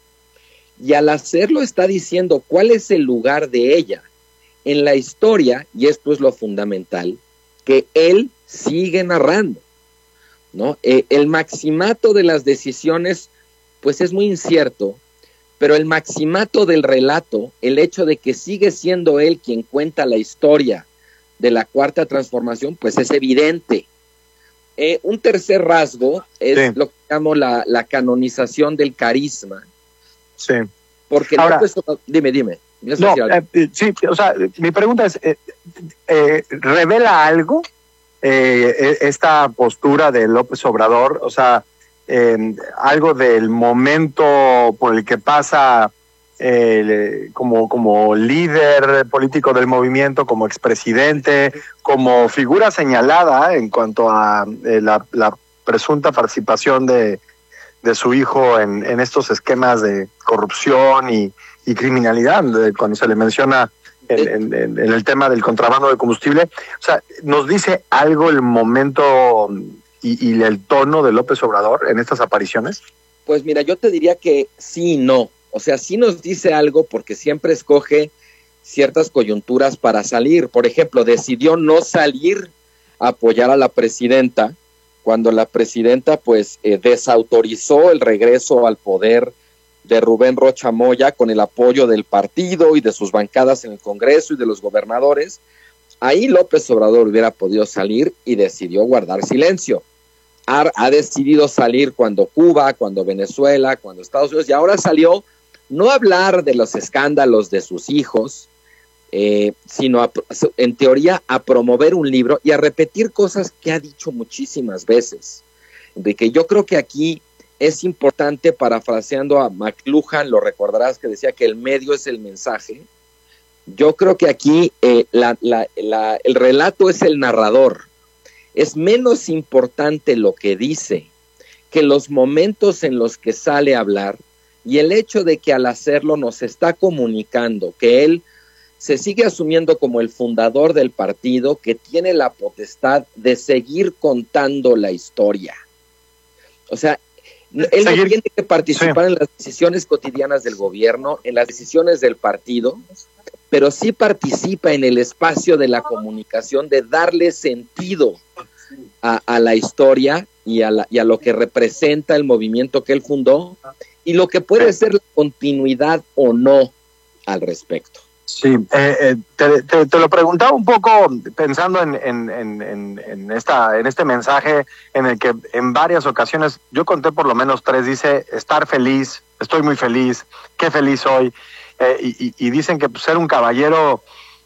y al hacerlo está diciendo cuál es el lugar de ella en la historia, y esto es lo fundamental, que él sigue narrando, ¿no? Eh, el maximato de las decisiones, pues es muy incierto, pero el maximato del relato, el hecho de que sigue siendo él quien cuenta la historia de la Cuarta Transformación, pues es evidente. Eh, un tercer rasgo es sí. lo que llamo la, la canonización del carisma.
Sí.
Porque
Ahora,
no, pues, dime, dime.
No, eh, sí, o sea, mi pregunta es, eh, eh, ¿revela algo eh, esta postura de López Obrador? O sea, eh, algo del momento por el que pasa eh, como, como líder político del movimiento, como expresidente, como figura señalada en cuanto a eh, la, la presunta participación de, de su hijo en, en estos esquemas de corrupción y y criminalidad, cuando se le menciona en, en, en el tema del contrabando de combustible. O sea, ¿nos dice algo el momento y, y el tono de López Obrador en estas apariciones?
Pues mira, yo te diría que sí y no. O sea, sí nos dice algo porque siempre escoge ciertas coyunturas para salir. Por ejemplo, decidió no salir a apoyar a la presidenta cuando la presidenta pues eh, desautorizó el regreso al poder de Rubén Rocha Moya con el apoyo del partido y de sus bancadas en el Congreso y de los gobernadores. Ahí López Obrador hubiera podido salir y decidió guardar silencio. Ha, ha decidido salir cuando Cuba, cuando Venezuela, cuando Estados Unidos, y ahora salió no a hablar de los escándalos de sus hijos, eh, sino a, en teoría a promover un libro y a repetir cosas que ha dicho muchísimas veces. De que yo creo que aquí es importante, parafraseando a McLuhan, lo recordarás que decía que el medio es el mensaje. Yo creo que aquí eh, la, la, la, el relato es el narrador. Es menos importante lo que dice que los momentos en los que sale a hablar y el hecho de que al hacerlo nos está comunicando que él se sigue asumiendo como el fundador del partido, que tiene la potestad de seguir contando la historia. O sea, él no tiene que participar sí. en las decisiones cotidianas del gobierno, en las decisiones del partido, pero sí participa en el espacio de la comunicación, de darle sentido a, a la historia y a, la, y a lo que representa el movimiento que él fundó y lo que puede ser la continuidad o no al respecto.
Sí, eh, eh, te, te, te lo preguntaba un poco pensando en, en, en, en, esta, en este mensaje en el que en varias ocasiones, yo conté por lo menos tres, dice estar feliz, estoy muy feliz, qué feliz soy, eh, y, y dicen que pues, ser un caballero,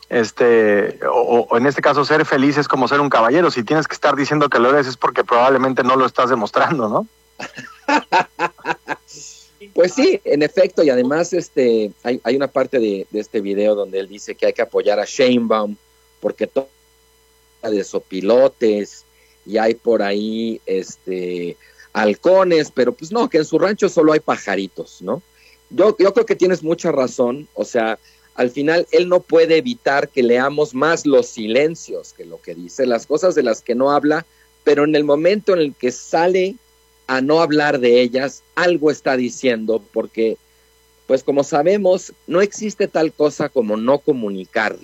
este, o, o en este caso ser feliz es como ser un caballero, si tienes que estar diciendo que lo eres es porque probablemente no lo estás demostrando, ¿no?
Pues sí, en efecto, y además este hay, hay una parte de, de este video donde él dice que hay que apoyar a Sheinbaum porque todo de sopilotes y hay por ahí este halcones, pero pues no, que en su rancho solo hay pajaritos, ¿no? Yo, yo creo que tienes mucha razón, o sea, al final él no puede evitar que leamos más los silencios que lo que dice, las cosas de las que no habla, pero en el momento en el que sale a no hablar de ellas, algo está diciendo, porque, pues como sabemos, no existe tal cosa como no comunicar.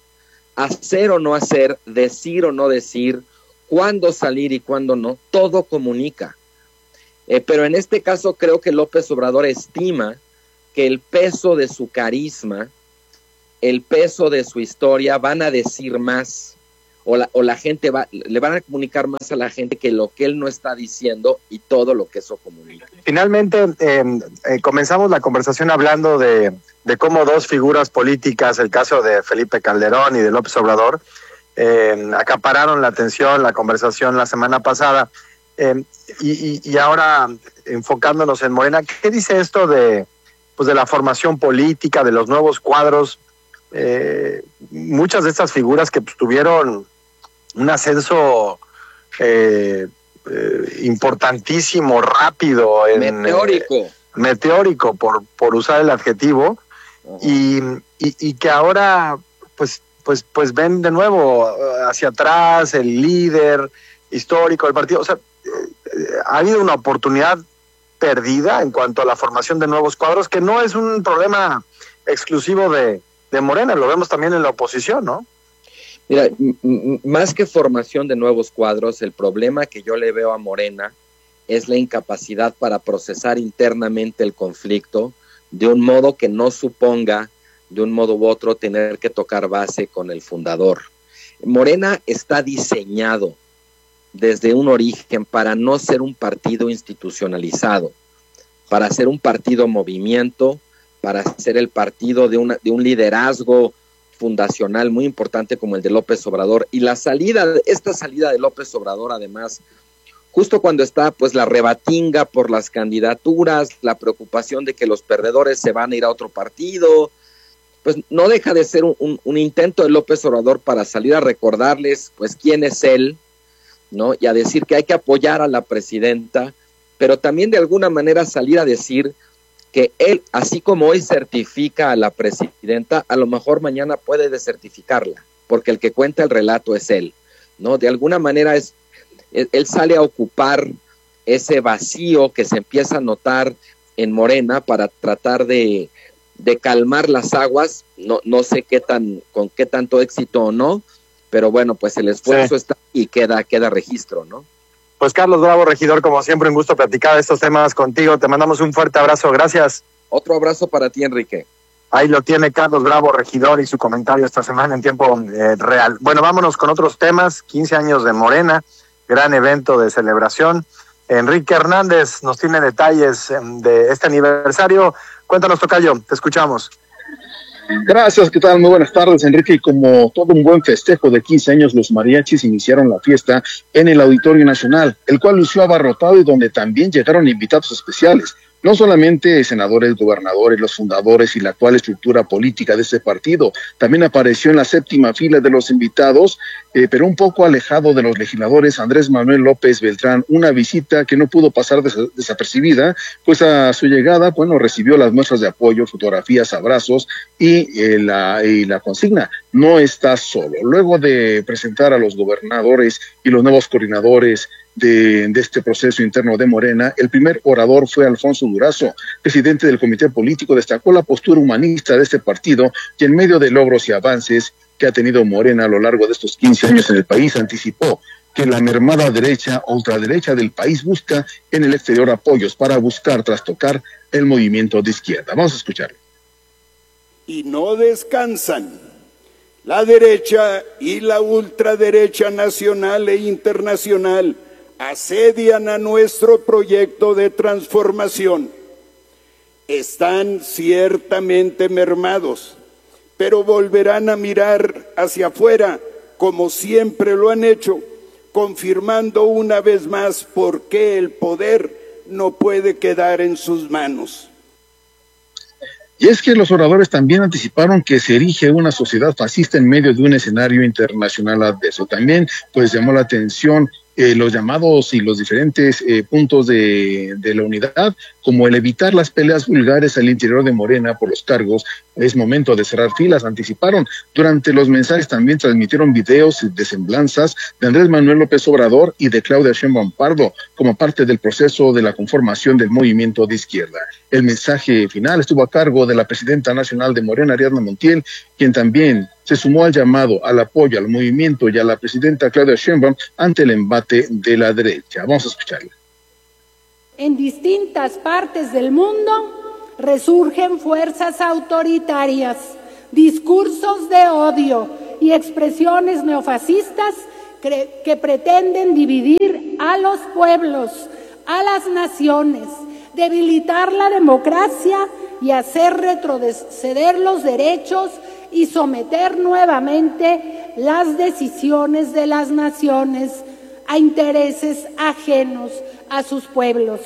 Hacer o no hacer, decir o no decir, cuándo salir y cuándo no, todo comunica. Eh, pero en este caso creo que López Obrador estima que el peso de su carisma, el peso de su historia van a decir más, o la, o la gente va, le van a comunicar más a la gente que lo que él no está diciendo y todo lo que eso comunica.
Finalmente, eh, eh, comenzamos la conversación hablando de, de cómo dos figuras políticas, el caso de Felipe Calderón y de López Obrador, eh, acapararon la atención, la conversación la semana pasada, eh, y, y, y ahora enfocándonos en Morena, ¿qué dice esto de, pues de la formación política, de los nuevos cuadros? Eh, muchas de estas figuras que pues, tuvieron un ascenso eh, eh, importantísimo, rápido, en,
meteórico,
eh, meteórico por, por usar el adjetivo, uh-huh. y, y, y que ahora pues, pues, pues ven de nuevo hacia atrás el líder histórico del partido. O sea, eh, ha habido una oportunidad perdida en cuanto a la formación de nuevos cuadros, que no es un problema exclusivo de, de Morena, lo vemos también en la oposición, ¿no?
Mira, m- más que formación de nuevos cuadros, el problema que yo le veo a Morena es la incapacidad para procesar internamente el conflicto de un modo que no suponga, de un modo u otro, tener que tocar base con el fundador. Morena está diseñado desde un origen para no ser un partido institucionalizado, para ser un partido movimiento, para ser el partido de, una, de un liderazgo fundacional muy importante como el de López Obrador. Y la salida, esta salida de López Obrador, además, justo cuando está pues la rebatinga por las candidaturas, la preocupación de que los perdedores se van a ir a otro partido, pues no deja de ser un, un, un intento de López Obrador para salir a recordarles pues quién es él, ¿no? Y a decir que hay que apoyar a la presidenta, pero también de alguna manera salir a decir que él, así como hoy certifica a la presidenta, a lo mejor mañana puede desertificarla, porque el que cuenta el relato es él, ¿no? De alguna manera es, él sale a ocupar ese vacío que se empieza a notar en Morena para tratar de, de calmar las aguas, no, no sé qué tan, con qué tanto éxito o no, pero bueno, pues el esfuerzo sí. está y queda, queda registro, ¿no?
Pues Carlos Bravo, regidor, como siempre, un gusto platicar de estos temas contigo. Te mandamos un fuerte abrazo, gracias.
Otro abrazo para ti, Enrique.
Ahí lo tiene Carlos Bravo, regidor, y su comentario esta semana en tiempo eh, real. Bueno, vámonos con otros temas. quince años de Morena, gran evento de celebración. Enrique Hernández nos tiene detalles de este aniversario. Cuéntanos, tocayo, te escuchamos.
Gracias, ¿qué tal? Muy buenas tardes, Enrique. Y como todo un buen festejo de quince años, los mariachis iniciaron la fiesta en el Auditorio Nacional, el cual lució abarrotado y donde también llegaron invitados especiales. No solamente senadores, gobernadores, los fundadores y la actual estructura política de este partido, también apareció en la séptima fila de los invitados, eh, pero un poco alejado de los legisladores, Andrés Manuel López Beltrán, una visita que no pudo pasar des desapercibida, pues a su llegada, bueno, recibió las muestras de apoyo, fotografías, abrazos y, eh, la, y la consigna, no estás solo. Luego de presentar a los gobernadores y los nuevos coordinadores De, de este proceso interno de Morena, el primer orador fue Alfonso Durazo, presidente del comité político, destacó la postura humanista de este partido y en medio de logros y avances que ha tenido Morena a lo largo de estos quince años en el país, anticipó que la mermada derecha o ultraderecha del país busca en el exterior apoyos para buscar trastocar el movimiento de izquierda. Vamos a escucharlo.
Y no descansan la derecha y la ultraderecha nacional e internacional asedian a nuestro proyecto de transformación. Están ciertamente mermados, pero volverán a mirar hacia afuera, como siempre lo han hecho, confirmando una vez más por qué el poder no puede quedar en sus manos.
Y es que los oradores también anticiparon que se erige una sociedad fascista en medio de un escenario internacional adverso. También pues llamó la atención eh, los llamados y los diferentes eh, puntos de, de la unidad, como el evitar las peleas vulgares al interior de Morena por los cargos. Es momento de cerrar filas, anticiparon. Durante los mensajes también transmitieron videos de semblanzas de Andrés Manuel López Obrador y de Claudia Sheinbaum Pardo como parte del proceso de la conformación del movimiento de izquierda. El mensaje final estuvo a cargo de la presidenta nacional de Morena, Ariadna Montiel, quien también se sumó al llamado al apoyo al movimiento y a la presidenta Claudia Sheinbaum ante el embate de la derecha. Vamos a escucharla.
En distintas partes del mundo resurgen fuerzas autoritarias, discursos de odio y expresiones neofascistas que, que pretenden dividir a los pueblos, a las naciones, debilitar la democracia y hacer retroceder los derechos y someter nuevamente las decisiones de las naciones a intereses ajenos a sus pueblos.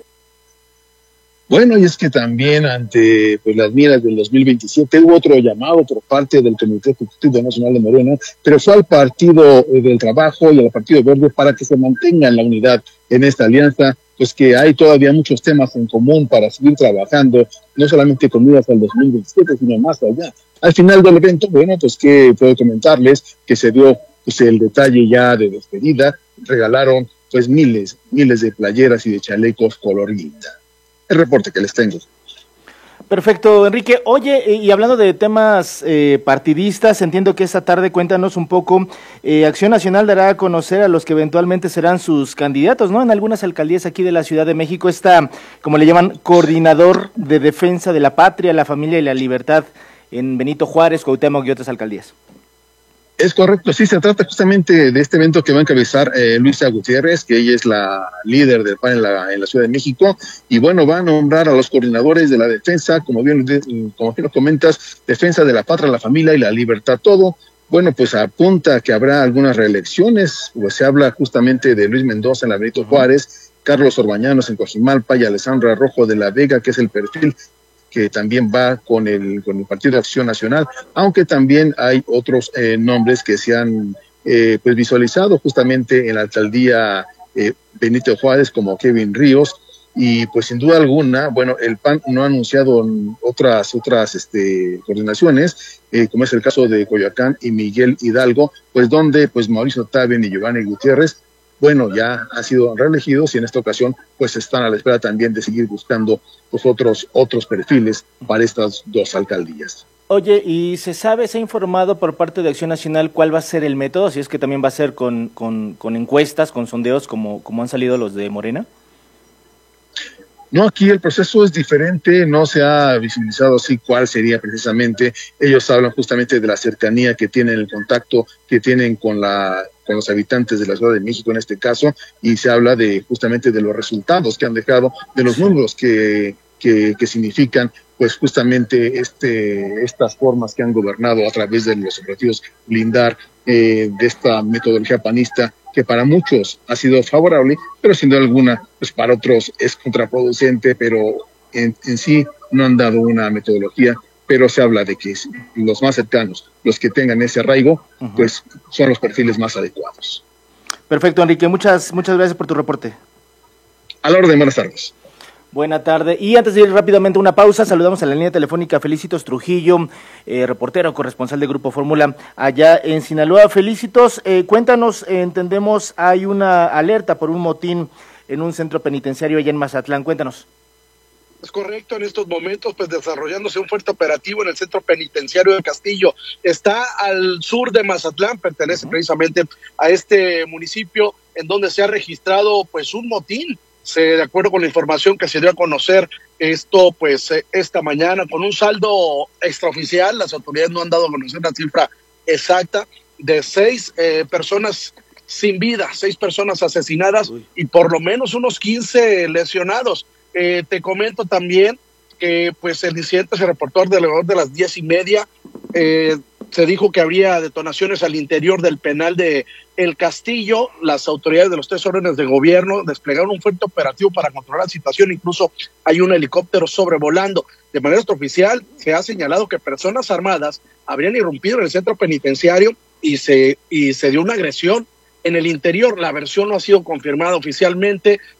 Bueno, y es que también ante pues, las miras del dos mil veintisiete hubo otro llamado por parte del Comité Ejecutivo Nacional de Morena, pero fue al Partido del Trabajo y al Partido Verde para que se mantengan la unidad en esta alianza, pues que hay todavía muchos temas en común para seguir trabajando, no solamente con miras al dos mil veintisiete, sino más allá. Al final del evento, bueno, pues que puedo comentarles que se dio pues, el detalle ya de despedida, regalaron pues miles, miles de playeras y de chalecos color guinda. El reporte que les tengo.
Perfecto, Enrique. Oye, y hablando de temas eh, partidistas, entiendo que esta tarde, cuéntanos un poco, eh, Acción Nacional dará a conocer a los que eventualmente serán sus candidatos, ¿no? En algunas alcaldías aquí de la Ciudad de México está, como le llaman, coordinador de defensa de la patria, la familia y la libertad en Benito Juárez, Cuauhtémoc y otras alcaldías.
Es correcto, sí, se trata justamente de este evento que va a encabezar eh, Luisa Gutiérrez, que ella es la líder del P A N en la, en la Ciudad de México, y bueno, va a nombrar a los coordinadores de la defensa, como bien, como bien lo comentas, defensa de la patria, la familia y la libertad, todo. Bueno, pues apunta que habrá algunas reelecciones, pues se habla justamente de Luis Mendoza en la Benito Juárez, Carlos Orbañanos en Coajimalpa y Alessandra Rojo de la Vega, que es el perfil que también va con el con el Partido de Acción Nacional, aunque también hay otros eh, nombres que se han eh, pues visualizado justamente en la alcaldía eh, Benito Juárez, como Kevin Ríos, y pues sin duda alguna, bueno, el P A N no ha anunciado otras otras este, coordinaciones, eh, como es el caso de Coyoacán y Miguel Hidalgo, pues donde pues Mauricio Taben y Giovanni Gutiérrez, bueno, ya han sido reelegidos y en esta ocasión pues están a la espera también de seguir buscando pues otros otros perfiles para estas dos alcaldías.
Oye, ¿y se sabe, se ha informado por parte de Acción Nacional cuál va a ser el método? Si es que también va a ser con, con, con encuestas, con sondeos como, como han salido los de Morena.
No, aquí el proceso es diferente, no se ha visibilizado así cuál sería precisamente. Ellos hablan justamente de la cercanía que tienen, el contacto que tienen con la con los habitantes de la Ciudad de México en este caso, y se habla de justamente de los resultados que han dejado, de los números que, que, que significan pues justamente este estas formas que han gobernado a través de los objetivos blindar eh, de esta metodología panista, que para muchos ha sido favorable, pero sin duda alguna, pues para otros es contraproducente, pero en, en sí no han dado una metodología, pero se habla de que los más cercanos, los que tengan ese arraigo, uh-huh. pues son los perfiles más adecuados.
Perfecto, Enrique, muchas, muchas gracias por tu reporte.
A la orden, buenas tardes.
Buena tarde. Y antes de ir rápidamente a una pausa, saludamos a la línea telefónica a Felicitos Trujillo, eh, reportero, corresponsal de Grupo Fórmula, allá en Sinaloa. Felicitos, eh, cuéntanos, eh, entendemos, hay una alerta por un motín en un centro penitenciario allá en Mazatlán. Cuéntanos.
Es correcto, en estos momentos pues desarrollándose un fuerte operativo en el centro penitenciario del Castillo. Está al sur de Mazatlán, pertenece uh-huh. precisamente a este municipio en donde se ha registrado pues un motín. Se, de acuerdo con la información que se dio a conocer esto pues esta mañana, con un saldo extraoficial, las autoridades no han dado a conocer la cifra exacta, de seis eh, personas sin vida, seis personas asesinadas Uy. y por lo menos unos quince lesionados. Eh, te comento también que pues el incidente se reportó alrededor de las diez y media. Eh, se dijo que habría detonaciones al interior del penal de El Castillo. Las autoridades de los tres órdenes de gobierno desplegaron un fuerte operativo para controlar la situación. Incluso hay un helicóptero sobrevolando. De manera extraoficial se ha señalado que personas armadas habrían irrumpido en el centro penitenciario y se, y se dio una agresión en el interior. La versión no ha sido confirmada oficialmente,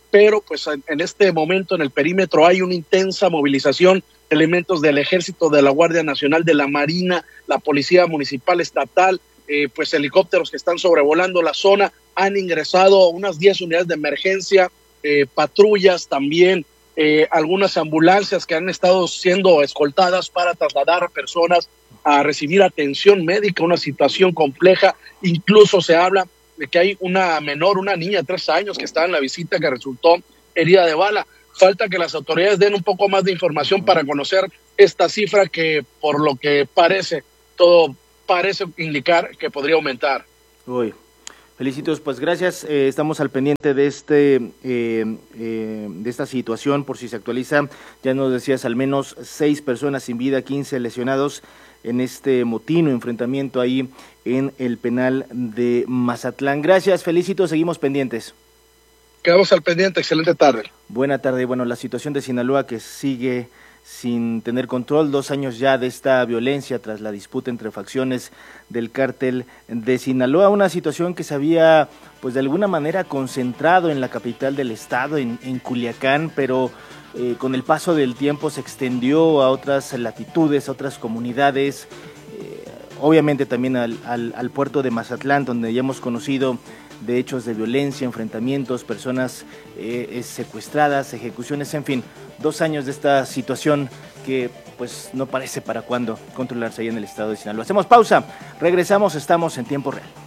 pero pues en, en este momento en el perímetro hay una intensa movilización, elementos del Ejército, de la Guardia Nacional, de la Marina, la Policía Municipal Estatal, eh, pues helicópteros que están sobrevolando la zona, han ingresado unas diez unidades de emergencia, eh, patrullas también, eh, algunas ambulancias que han estado siendo escoltadas para trasladar a personas a recibir atención médica, una situación compleja. Incluso se habla de que hay una menor, una niña de tres años que estaba en la visita que resultó herida de bala. Falta que las autoridades den un poco más de información para conocer esta cifra que, por lo que parece, todo parece indicar que podría aumentar.
Uy, felicitos, pues gracias, eh, estamos al pendiente de este eh, eh, de esta situación por si se actualiza. Ya nos decías, al menos seis personas sin vida, quince lesionados en este motín o enfrentamiento ahí en el penal de Mazatlán. Gracias, felicitos, seguimos pendientes.
Quedamos al pendiente, excelente tarde.
Buena tarde. Bueno, la situación de Sinaloa que sigue sin tener control, dos años ya de esta violencia tras la disputa entre facciones del cártel de Sinaloa, una situación que se había pues de alguna manera concentrado en la capital del estado, en, en Culiacán, pero eh, con el paso del tiempo se extendió a otras latitudes, a otras comunidades, eh, obviamente también al, al, al puerto de Mazatlán, donde ya hemos conocido de hechos de violencia, enfrentamientos, personas eh, secuestradas, ejecuciones, en fin, dos años de esta situación que pues no parece para cuándo controlarse ahí en el estado de Sinaloa. Hacemos pausa, regresamos, estamos en tiempo real.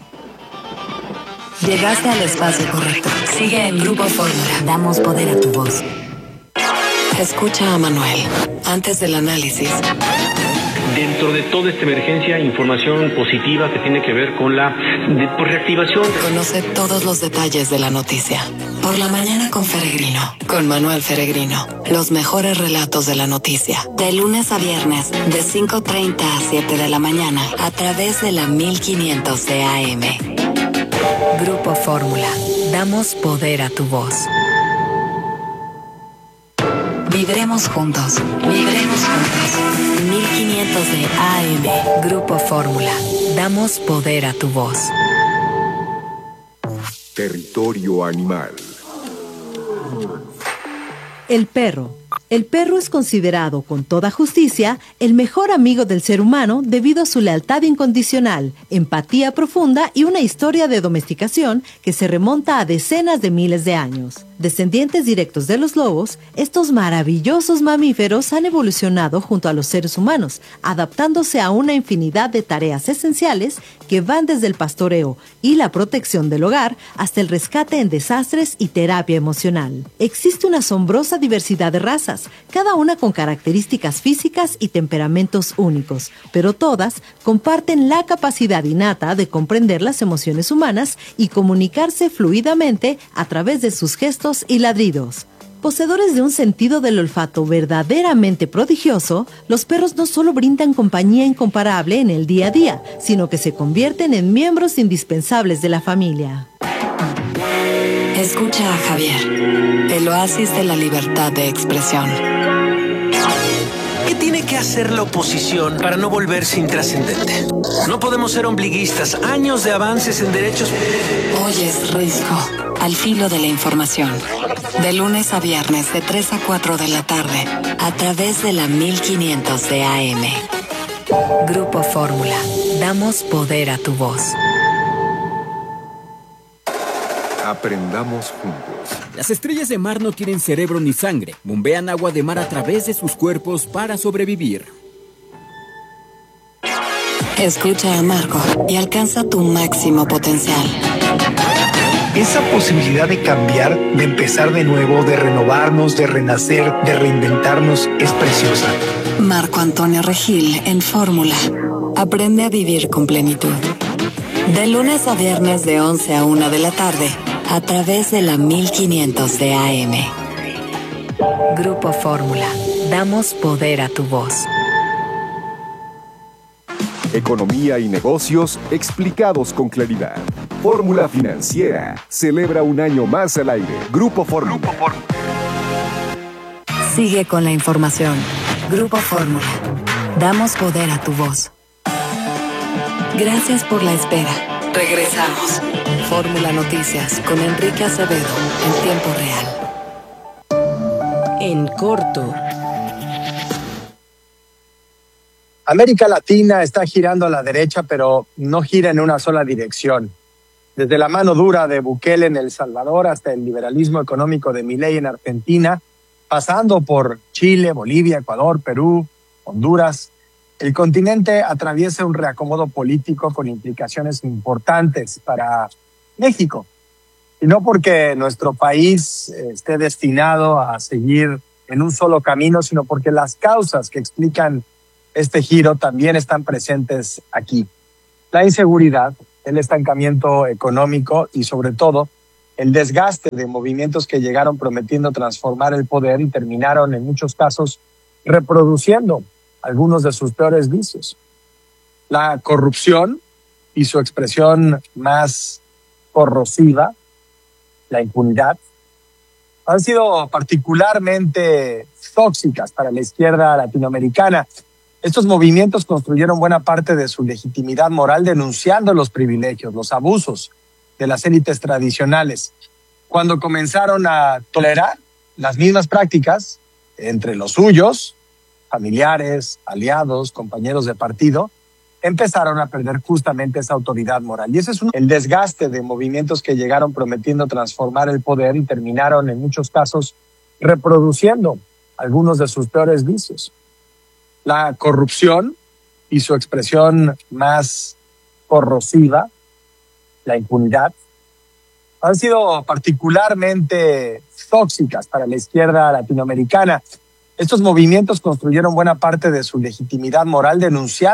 Llegaste al espacio correcto. Sigue en Grupo Fórmula. Damos poder a tu voz. Escucha a Manuel antes del análisis.
Dentro de toda esta emergencia, información positiva que tiene que ver con la de, pues, reactivación.
Conoce todos los detalles de la noticia. Por la mañana con Feregrino, con Manuel Feregrino. Los mejores relatos de la noticia. De lunes a viernes, de cinco treinta a siete de la mañana, a través de la mil quinientos de A M. Grupo Fórmula. Damos poder a tu voz. Vibremos juntos. Vibremos juntos. mil quinientos de A M. Grupo Fórmula. Damos poder a tu voz.
Territorio animal.
El perro. El perro es considerado, con toda justicia, el mejor amigo del ser humano debido a su lealtad incondicional, empatía profunda y una historia de domesticación que se remonta a decenas de miles de años. Descendientes directos de los lobos, estos maravillosos mamíferos han evolucionado junto a los seres humanos, adaptándose a una infinidad de tareas esenciales que van desde el pastoreo y la protección del hogar hasta el rescate en desastres y terapia emocional. Existe una asombrosa diversidad de razas, cada una con características físicas y temperamentos únicos, pero todas comparten la capacidad innata de comprender las emociones humanas y comunicarse fluidamente a través de sus gestos y ladridos. Poseedores de un sentido del olfato verdaderamente prodigioso, los perros no solo brindan compañía incomparable en el día a día, sino que se convierten en miembros indispensables de la familia.
Escucha a Javier, el oasis de la libertad de expresión.
¿Qué tiene que hacer la oposición para no volverse intrascendente? No podemos ser ombliguistas. Años de avances en derechos.
Oyes Risco, al filo de la información. De lunes a viernes, de tres a cuatro de la tarde, a través de la mil quinientos de A M. Grupo Fórmula. Damos poder a tu voz.
Aprendamos juntos.
Las estrellas de mar no tienen cerebro ni sangre. Bombean agua de mar a través de sus cuerpos para sobrevivir.
Escucha a Marco y alcanza tu máximo potencial.
Esa posibilidad de cambiar, de empezar de nuevo, de renovarnos, de renacer, de reinventarnos, es preciosa.
Marco Antonio Regil en Fórmula. Aprende a vivir con plenitud. De lunes a viernes de once a una de la tarde, a través de la mil quinientos de A M. Grupo Fórmula. Damos poder a tu voz.
Economía y negocios explicados con claridad. Fórmula Financiera celebra un año más al aire. Grupo Fórmula.
Sigue con la información. Grupo Fórmula. Damos poder a tu voz. Gracias por la espera. Regresamos. Fórmula Noticias con Enrique Acevedo en tiempo real.
En corto.
América Latina está girando a la derecha, pero no gira en una sola dirección. Desde la mano dura de Bukele en El Salvador hasta el liberalismo económico de Milei en Argentina, pasando por Chile, Bolivia, Ecuador, Perú, Honduras, el continente atraviesa un reacomodo político con implicaciones importantes para México. Y no porque nuestro país esté destinado a seguir en un solo camino, sino porque las causas que explican este giro también están presentes aquí. La inseguridad, el estancamiento económico y sobre todo el desgaste de movimientos que llegaron prometiendo transformar el poder y terminaron en muchos casos reproduciendo algunos de sus peores vicios. La corrupción y su expresión más corrosiva, la impunidad, han sido particularmente tóxicas para la izquierda latinoamericana. Estos movimientos construyeron buena parte de su legitimidad moral denunciando los privilegios, los abusos de las élites tradicionales. Cuando comenzaron a tolerar las mismas prácticas entre los suyos, familiares, aliados, compañeros de partido, empezaron a perder justamente esa autoridad moral. Y ese es un, el desgaste de movimientos que llegaron prometiendo transformar el poder y terminaron en muchos casos reproduciendo algunos de sus peores vicios. La corrupción y su expresión más corrosiva, la impunidad, han sido particularmente tóxicas para la izquierda latinoamericana. Estos movimientos construyeron buena parte de su legitimidad moral denunciando